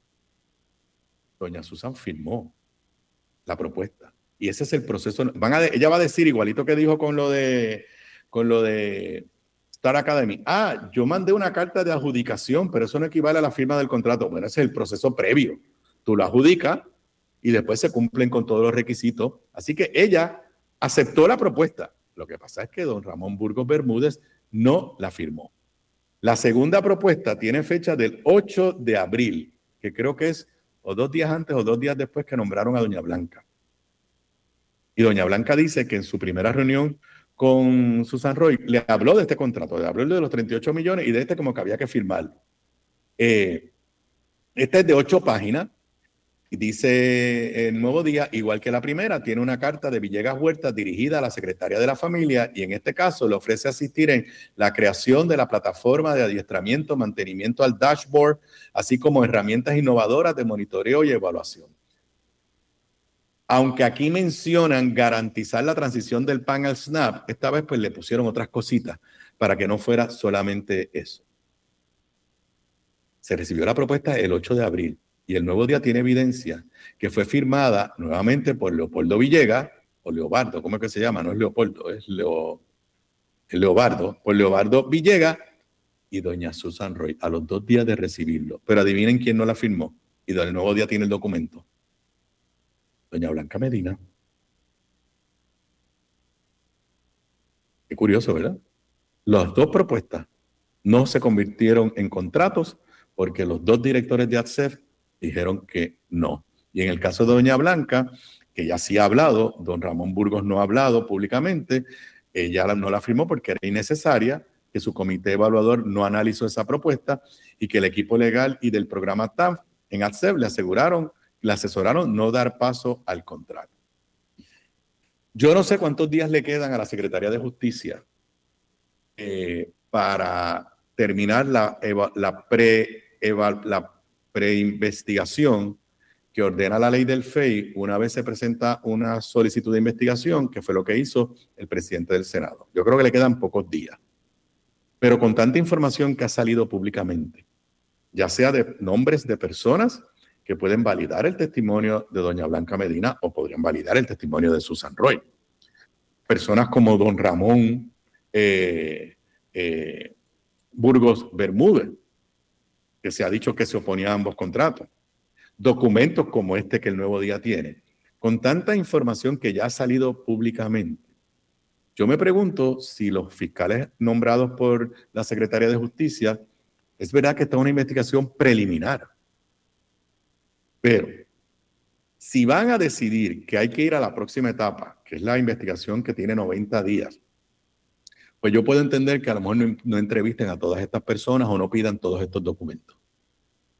doña Susan firmó la propuesta. Y ese es el proceso. Van a, ella va a decir, igualito que dijo con lo de, con lo de Star Academy, ah, yo mandé una carta de adjudicación, pero eso no equivale a la firma del contrato. Bueno, ese es el proceso previo. Tú lo adjudicas y después se cumplen con todos los requisitos. Así que ella aceptó la propuesta. Lo que pasa es que don Ramón Burgos Bermúdez no la firmó. La segunda propuesta tiene fecha del ocho de abril, que creo que es o dos días antes o dos días después que nombraron a doña Blanca. Y doña Blanca dice que en su primera reunión con Susan Roy le habló de este contrato, le habló de los treinta y ocho millones y de este como que había que firmarlo. Eh, este es de ocho páginas. Y dice El Nuevo Día, igual que la primera, tiene una carta de Villegas Huertas dirigida a la secretaria de la familia y en este caso le ofrece asistir en la creación de la plataforma de adiestramiento, mantenimiento al dashboard, así como herramientas innovadoras de monitoreo y evaluación. Aunque aquí mencionan garantizar la transición del P A N al S N A P, esta vez pues le pusieron otras cositas para que no fuera solamente eso. Se recibió la propuesta el ocho de abril. Y El Nuevo Día tiene evidencia que fue firmada nuevamente por Leopoldo Villegas, o Leobardo, ¿cómo es que se llama? No es Leopoldo, es, Leo, es Leobardo, por Leobardo Villegas y doña Susan Roy, a los dos días de recibirlo. Pero adivinen quién no la firmó. Y El Nuevo Día tiene el documento. Doña Blanca Medina. Qué curioso, ¿verdad? Las dos propuestas no se convirtieron en contratos porque los dos directores de A T S E F dijeron que no. Y en el caso de doña Blanca, que ya sí ha hablado, don Ramón Burgos no ha hablado públicamente, ella no la firmó porque era innecesaria, que su comité evaluador no analizó esa propuesta y que el equipo legal y del programa T A F en A T S E F le aseguraron, le asesoraron no dar paso al contrato. Yo no sé cuántos días le quedan a la Secretaría de Justicia eh, para terminar la, la pre la preinvestigación que ordena la ley del F E I una vez se presenta una solicitud de investigación, que fue lo que hizo el presidente del Senado. Yo creo que le quedan pocos días. Pero con tanta información que ha salido públicamente, ya sea de nombres de personas que pueden validar el testimonio de doña Blanca Medina o podrían validar el testimonio de Susan Roy. Personas como don Ramón eh, eh, Burgos Bermúdez, que se ha dicho que se oponía a ambos contratos. Documentos como este que El Nuevo Día tiene. Con tanta información que ya ha salido públicamente, yo me pregunto si los fiscales nombrados por la Secretaría de Justicia, es verdad que está en una investigación preliminar. Pero si van a decidir que hay que ir a la próxima etapa, que es la investigación que tiene noventa días, pues yo puedo entender que a lo mejor no, no entrevisten a todas estas personas o no pidan todos estos documentos.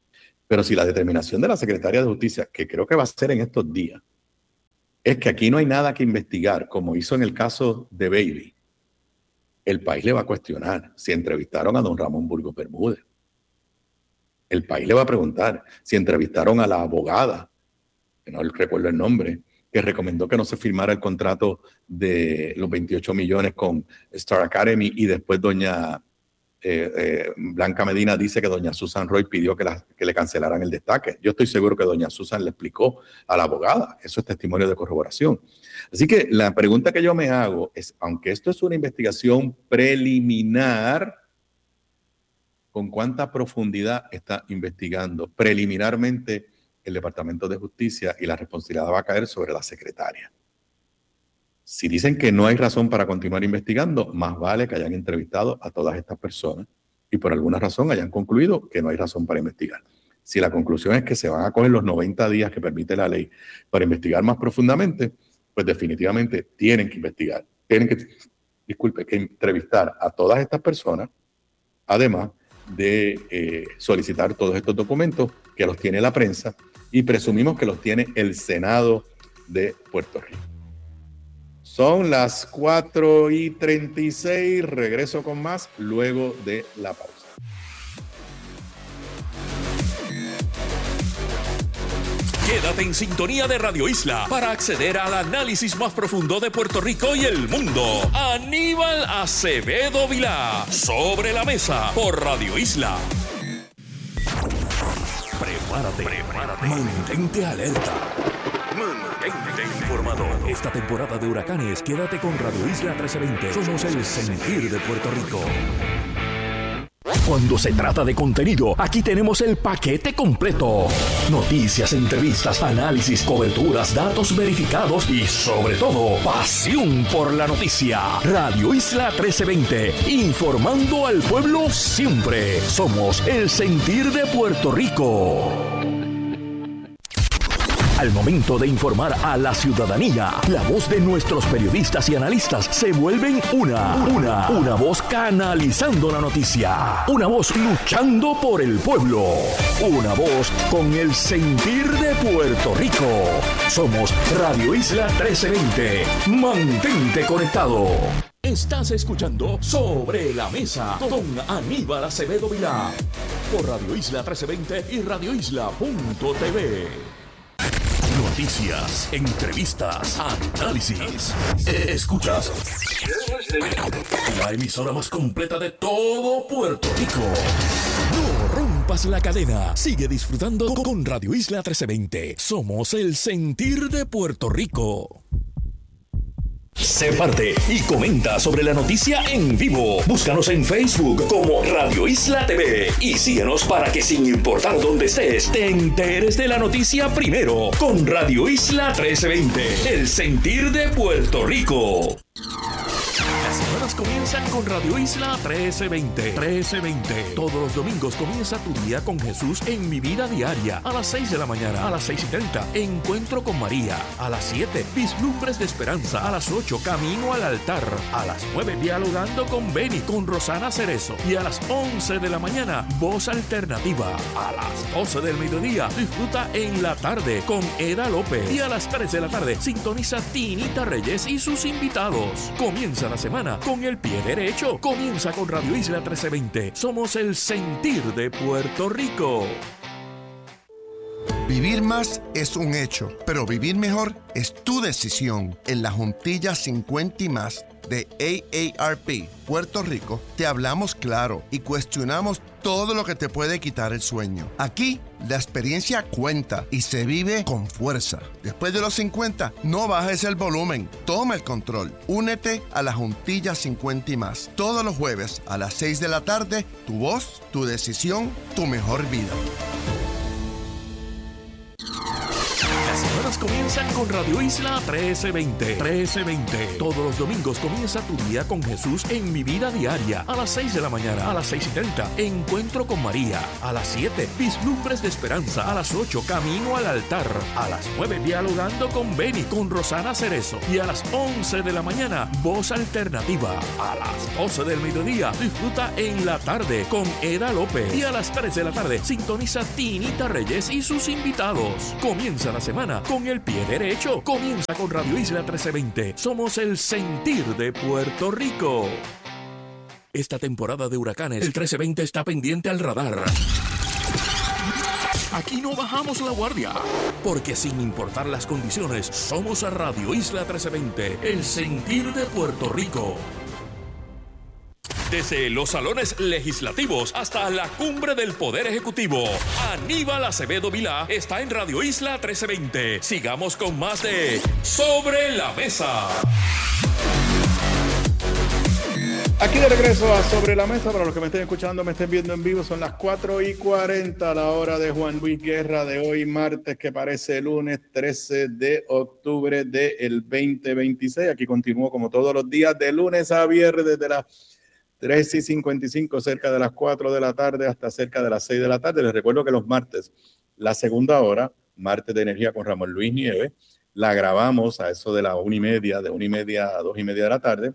Pero si la determinación de la Secretaría de Justicia, que creo que va a ser en estos días, es que aquí no hay nada que investigar, como hizo en el caso de Bailey, el país le va a cuestionar si entrevistaron a don Ramón Burgos Bermúdez. El país le va a preguntar si entrevistaron a la abogada, que no recuerdo el nombre, que recomendó que no se firmara el contrato de los veintiocho millones con Star Academy, y después doña eh, eh, Blanca Medina dice que doña Susan Roy pidió que, la, que le cancelaran el destaque. Yo estoy seguro que doña Susan le explicó a la abogada. Eso es testimonio de corroboración. Así que la pregunta que yo me hago es, aunque esto es una investigación preliminar, ¿con cuánta profundidad está investigando preliminarmente el Departamento de Justicia? Y la responsabilidad va a caer sobre la secretaria. Si dicen que no hay razón para continuar investigando, más vale que hayan entrevistado a todas estas personas y por alguna razón hayan concluido que no hay razón para investigar. Si la conclusión es que se van a coger los noventa días que permite la ley para investigar más profundamente, pues definitivamente tienen que investigar. Tienen que, disculpe, que entrevistar a todas estas personas, además de eh, solicitar todos estos documentos que los tiene la prensa y presumimos que los tiene el Senado de Puerto Rico. Son las cuatro y treinta y seis, regreso con más luego de la pausa. Quédate en sintonía de Radio Isla para acceder al análisis más profundo de Puerto Rico y el mundo. Aníbal Acevedo Vilá, Sobre la Mesa, por Radio Isla. Prepárate, prepárate. Mantente alerta. Mantente informado. Esta temporada de huracanes, quédate con Radio Isla trece veinte. Somos el sentir de Puerto Rico. Cuando se trata de contenido, aquí tenemos el paquete completo. Noticias, entrevistas, análisis, coberturas, datos verificados y, sobre todo, pasión por la noticia. Radio Isla trece veinte, informando al pueblo siempre. Somos el sentir de Puerto Rico. Al momento de informar a la ciudadanía, la voz de nuestros periodistas y analistas se vuelven una, una, una voz canalizando la noticia, una voz luchando por el pueblo, una voz con el sentir de Puerto Rico. Somos Radio Isla trece veinte. Mantente conectado. Estás escuchando Sobre la Mesa con Aníbal Acevedo Vilá por Radio Isla trece veinte y radio isla punto t v. Noticias, entrevistas, análisis. Escuchas la emisora más completa de todo Puerto Rico. No rompas la cadena. Sigue disfrutando con Radio Isla trece veinte. Somos el sentir de Puerto Rico. Sé parte y comenta sobre la noticia en vivo. Búscanos en Facebook como Radio Isla T V y síguenos para que, sin importar dónde estés, te enteres de la noticia primero con Radio Isla trece veinte, el sentir de Puerto Rico. Las semanas comienzan con Radio Isla trece veinte. trece veinte. Todos los domingos comienza tu día con Jesús en Mi Vida Diaria. A las seis de la mañana, a las seis y treinta, Encuentro con María. A las siete, Vislumbres de Esperanza. A las ocho, Camino al Altar. A las nueve, Dialogando con Beni, con Rosana Cerezo. Y a las once de la mañana, Voz Alternativa. A las doce del mediodía, disfruta En la Tarde con Eda López. Y a las tres de la tarde, sintoniza Tinita Reyes y sus invitados. Comienza la semana con el pie derecho. Comienza con Radio Isla trece veinte. Somos el sentir de Puerto Rico. Vivir más es un hecho, pero vivir mejor es tu decisión. En la Juntilla cincuenta y más de A A R P Puerto Rico, te hablamos claro y cuestionamos todo lo que te puede quitar el sueño. Aquí, la experiencia cuenta y se vive con fuerza. Después de los cincuenta, no bajes el volumen, toma el control. Únete a la Juntilla cincuenta y más. Todos los jueves a las seis de la tarde, tu voz, tu decisión, tu mejor vida. Las semanas comienzan Sintoniza con Radio Isla trece veinte. trece veinte. Todos los domingos comienza tu día con Jesús en Mi Vida Diaria. A las seis de la mañana, a las seis y treinta, Encuentro con María. A las siete, Vislumbres de Esperanza. A las ocho, Camino al Altar. A las nueve, Dialogando con Beni, con Rosana Cerezo. Y a las once de la mañana, Voz Alternativa. A las doce del mediodía, disfruta En la Tarde con Eda López. Y a las tres de la tarde, sintoniza Tinita Reyes y sus invitados. Comienza la semana con el pie derecho. Comienza con Radio Isla trece veinte. Somos el sentir de Puerto Rico. Esta temporada de huracanes, el trece veinte está pendiente al radar. Aquí no bajamos la guardia, porque sin importar las condiciones, somos a Radio Isla trece veinte, el sentir de Puerto Rico. Desde los salones legislativos hasta la cumbre del Poder Ejecutivo, Aníbal Acevedo Vilá está en Radio Isla trece veinte. Sigamos con más de Sobre la Mesa. Aquí de regreso a Sobre la Mesa. Para los que me estén escuchando, me estén viendo en vivo, son las cuatro y cuarenta, la hora de Juan Luis Guerra de hoy, martes, que parece lunes trece de octubre del veinte veintiséis. Aquí continúo como todos los días, de lunes a viernes, desde las tres y cincuenta y cinco, cerca de las cuatro de la tarde, hasta cerca de las seis de la tarde. Les recuerdo que los martes, la segunda hora, martes de energía con Ramón Luis Nieves, la grabamos a eso de la una y media, de una y media a dos y media de la tarde.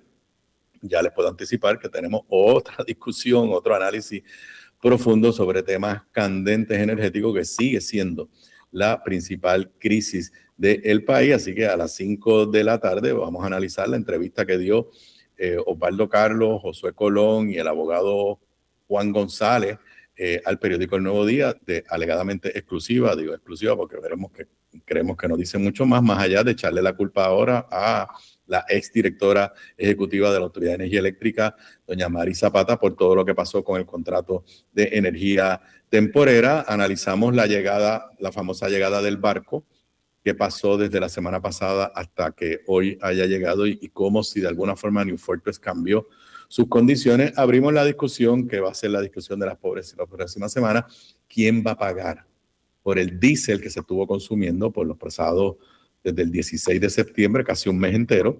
Ya les puedo anticipar que tenemos otra discusión, otro análisis profundo sobre temas candentes energéticos, que sigue siendo la principal crisis del país. Así que a las cinco de la tarde vamos a analizar la entrevista que dio eh, Osvaldo Carlos, Josué Colón y el abogado Juan González eh, al periódico El Nuevo Día, de alegadamente exclusiva. Digo exclusiva porque veremos que creemos que no dice mucho más, más allá de echarle la culpa ahora a la exdirectora ejecutiva de la Autoridad de Energía Eléctrica, doña Mari Zapata, por todo lo que pasó con el contrato de energía temporera. Analizamos la llegada, la famosa llegada del barco, que pasó desde la semana pasada hasta que hoy haya llegado, y, y cómo, si de alguna forma New Fortress cambió sus condiciones. Abrimos la discusión, que va a ser la discusión de las pobres la próxima semana. ¿Quién va a pagar por el diésel que se estuvo consumiendo por los pasados desde el dieciséis de septiembre, casi un mes entero,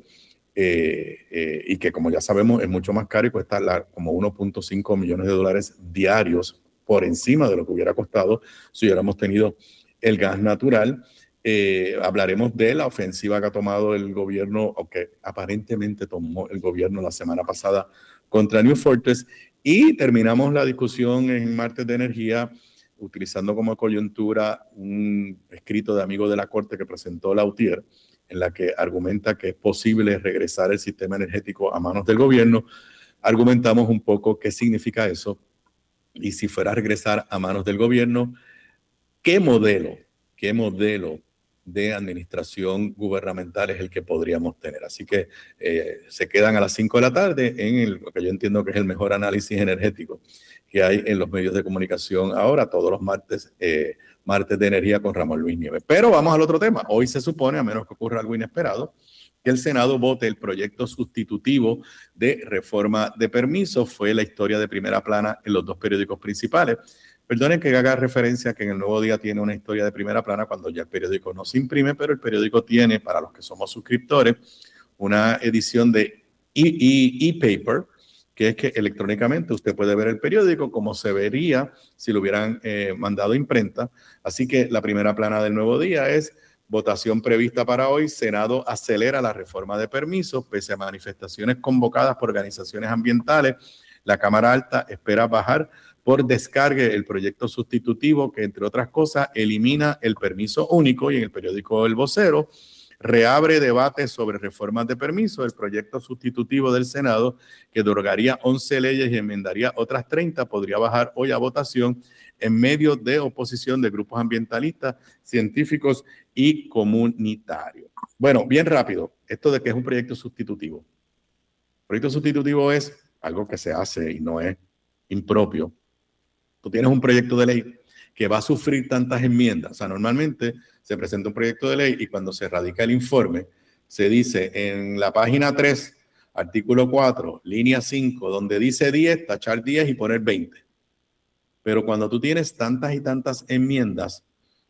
eh, eh, y que, como ya sabemos, es mucho más caro y cuesta la, como uno punto cinco millones de dólares diarios, por encima de lo que hubiera costado si hubiéramos tenido el gas natural? Eh, hablaremos de la ofensiva que ha tomado el gobierno, o que aparentemente tomó el gobierno la semana pasada contra New Fortress, y terminamos la discusión en Martes de Energía utilizando como coyuntura un escrito de amigos de la Corte que presentó Lautier, en la que argumenta que es posible regresar el sistema energético a manos del gobierno. Argumentamos un poco qué significa eso, y si fuera a regresar a manos del gobierno, qué modelo, qué modelo de administración gubernamental es el que podríamos tener. Así que eh, se quedan a las cinco de la tarde en el, lo que yo entiendo que es el mejor análisis energético que hay en los medios de comunicación ahora, todos los martes, eh, martes de energía con Ramón Luis Nieves. Pero vamos al otro tema. Hoy se supone, a menos que ocurra algo inesperado, que el Senado vote el proyecto sustitutivo de reforma de permisos. Fue la historia de primera plana en los dos periódicos principales. Perdonen que haga referencia que en El Nuevo Día tiene una historia de primera plana cuando ya el periódico no se imprime, pero el periódico tiene, para los que somos suscriptores, una edición de e-paper, que es que electrónicamente usted puede ver el periódico como se vería si lo hubieran eh, mandado a imprenta. Así que la primera plana del Nuevo Día es: votación prevista para hoy, Senado acelera la reforma de permisos, pese a manifestaciones convocadas por organizaciones ambientales. La Cámara Alta espera bajar por descargue el proyecto sustitutivo que, entre otras cosas, elimina el permiso único, y en el periódico El Vocero reabre debate sobre reformas de permiso. El proyecto sustitutivo del Senado, que derogaría once leyes y enmendaría otras treinta, podría bajar hoy a votación en medio de oposición de grupos ambientalistas, científicos y comunitarios. Bueno, bien rápido, esto de que es un proyecto sustitutivo. El proyecto sustitutivo es algo que se hace y no es impropio. Tú tienes un proyecto de ley que va a sufrir tantas enmiendas. O sea, normalmente se presenta un proyecto de ley y cuando se radica el informe, se dice en la página tres, artículo cuatro, línea cinco, donde dice diez, tachar diez y poner veinte. Pero cuando tú tienes tantas y tantas enmiendas,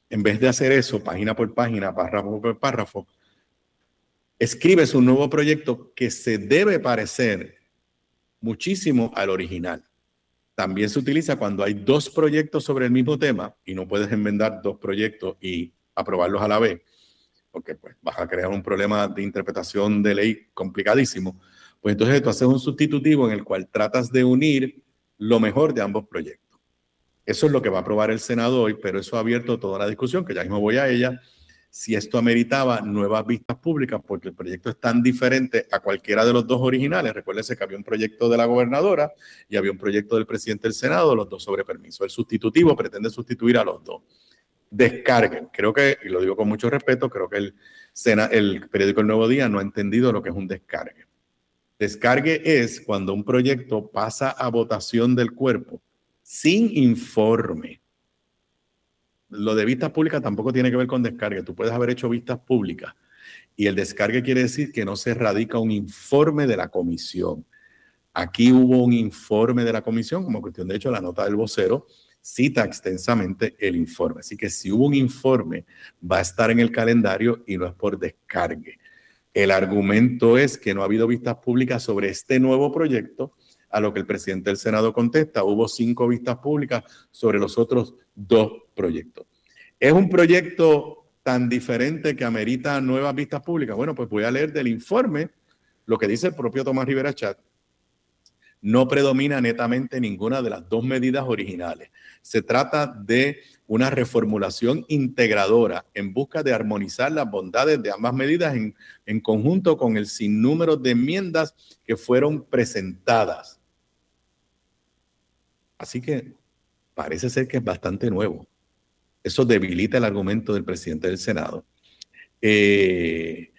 en vez de hacer eso, página por página, párrafo por párrafo, escribes un nuevo proyecto que se debe parecer muchísimo al original. También se utiliza cuando hay dos proyectos sobre el mismo tema y no puedes enmendar dos proyectos y aprobarlos a la vez, porque pues vas a crear un problema de interpretación de ley complicadísimo. Pues entonces tú haces un sustitutivo en el cual tratas de unir lo mejor de ambos proyectos. Eso es lo que va a aprobar el Senado hoy, pero eso ha abierto toda la discusión, que ya mismo voy a ella, si esto ameritaba nuevas vistas públicas, porque el proyecto es tan diferente a cualquiera de los dos originales. Recuérdese que había un proyecto de la gobernadora y había un proyecto del presidente del Senado, los dos sobre permiso. El sustitutivo pretende sustituir a los dos. Descarguen. Creo que, y lo digo con mucho respeto, creo que el, Sena, el periódico El Nuevo Día no ha entendido lo que es un descargue. Descargue es cuando un proyecto pasa a votación del cuerpo sin informe. Lo de vistas públicas tampoco tiene que ver con descargue. Tú puedes haber hecho vistas públicas y el descargue quiere decir que no se radica un informe de la comisión. Aquí hubo un informe de la comisión, como cuestión de hecho la nota del vocero cita extensamente el informe. Así que si hubo un informe va a estar en el calendario y no es por descargue. El argumento es que no ha habido vistas públicas sobre este nuevo proyecto, a lo que el presidente del Senado contesta, hubo cinco vistas públicas sobre los otros dos proyectos. ¿Es un proyecto tan diferente que amerita nuevas vistas públicas? Bueno, pues voy a leer del informe lo que dice el propio Tomás Rivera Chatz. No predomina netamente ninguna de las dos medidas originales. Se trata de una reformulación integradora en busca de armonizar las bondades de ambas medidas en, en conjunto con el sinnúmero de enmiendas que fueron presentadas. Así que parece ser que es bastante nuevo. Eso debilita el argumento del presidente del Senado. Eh,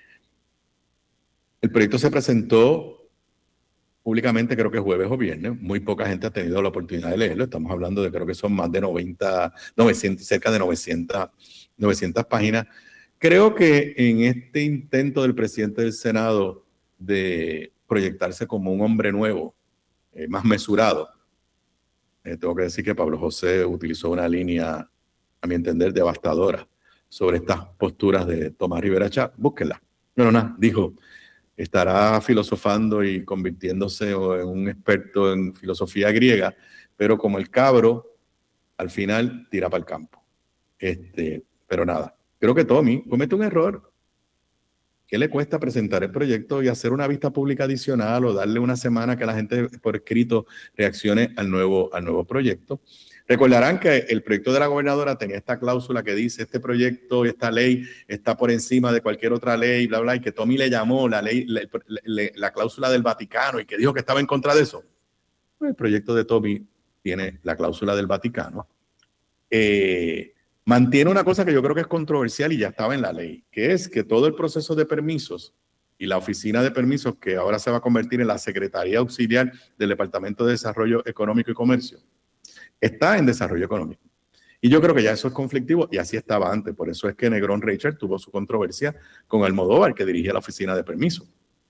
el proyecto se presentó públicamente, creo que jueves o viernes. Muy poca gente ha tenido la oportunidad de leerlo. Estamos hablando de, creo que son más de noventa, novecientos, cerca de novecientas, novecientas páginas. Creo que en este intento del presidente del Senado de proyectarse como un hombre nuevo, eh, más mesurado, eh, tengo que decir que Pablo José utilizó una línea, a mi entender, devastadora sobre estas posturas de Tomás Rivera Chatz. Búsquenla. No, no, nada. Dijo, estará filosofando y convirtiéndose en un experto en filosofía griega, pero como el cabro, al final tira para el campo. Este, pero nada, creo que Tommy comete un error. ¿Qué le cuesta presentar el proyecto y hacer una vista pública adicional o darle una semana que la gente por escrito reaccione al nuevo, al nuevo proyecto? Recordarán que el proyecto de la gobernadora tenía esta cláusula que dice este proyecto, esta ley está por encima de cualquier otra ley, bla, bla, y que Tommy le llamó la ley, la, la, la cláusula del Vaticano y que dijo que estaba en contra de eso. El proyecto de Tommy tiene la cláusula del Vaticano. Eh, mantiene una cosa que yo creo que es controversial y ya estaba en la ley, que es que todo el proceso de permisos y la oficina de permisos, que ahora se va a convertir en la Secretaría Auxiliar del Departamento de Desarrollo Económico y Comercio, está en desarrollo económico. Y yo creo que ya eso es conflictivo y así estaba antes. Por eso es que Negrón Reichert tuvo su controversia con Almodóvar, que dirigía la oficina de permisos.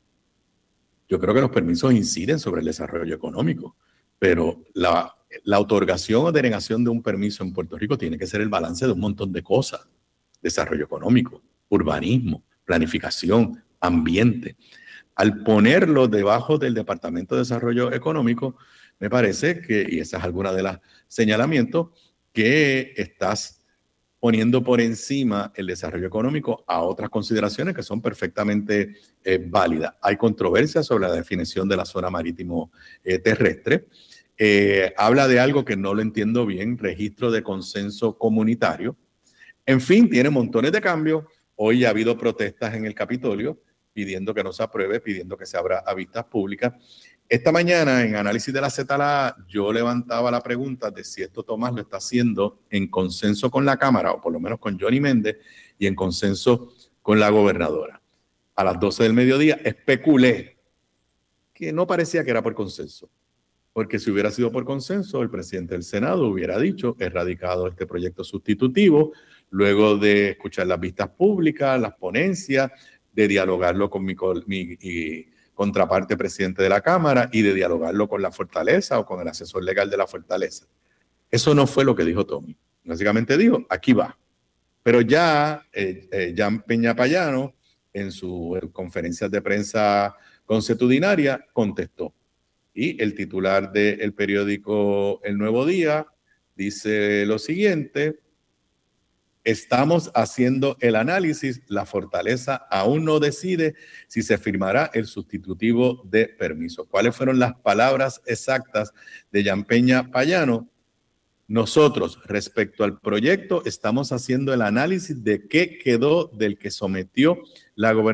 Yo creo que los permisos inciden sobre el desarrollo económico, pero la, la otorgación o denegación de un permiso en Puerto Rico tiene que ser el balance de un montón de cosas. Desarrollo económico, urbanismo, planificación, ambiente. Al ponerlo debajo del Departamento de Desarrollo Económico, me parece que, y esa es alguna de las señalamientos, que estás poniendo por encima el desarrollo económico a otras consideraciones que son perfectamente eh, válidas. Hay controversia sobre la definición de la zona marítimo eh, terrestre. Eh, habla de algo que no lo entiendo bien, registro de consenso comunitario. En fin, tiene montones de cambios. Hoy ha habido protestas en el Capitolio pidiendo que no se apruebe, pidiendo que se abra a vistas públicas. Esta mañana, en Análisis de la Z L A, yo levantaba la pregunta de si esto Tomás lo está haciendo en consenso con la Cámara, o por lo menos con Johnny Méndez, y en consenso con la gobernadora. A las doce del mediodía especulé que no parecía que era por consenso, porque si hubiera sido por consenso, el presidente del Senado hubiera dicho, erradicado este proyecto sustitutivo, luego de escuchar las vistas públicas, las ponencias, de dialogarlo con mi, mi y, contraparte presidente de la Cámara y de dialogarlo con la Fortaleza o con el asesor legal de la Fortaleza. Eso no fue lo que dijo Tommy. Básicamente dijo, aquí va. Pero ya eh, eh, Jan Peña Payano, en sus conferencias de prensa consuetudinaria, contestó. Y el titular del periódico El Nuevo Día dice lo siguiente: estamos haciendo el análisis, la fortaleza aún no decide si se firmará el sustitutivo de permiso. ¿Cuáles fueron las palabras exactas de Jan Peña Payano? Nosotros, respecto al proyecto, estamos haciendo el análisis de qué quedó del que sometió la gobernación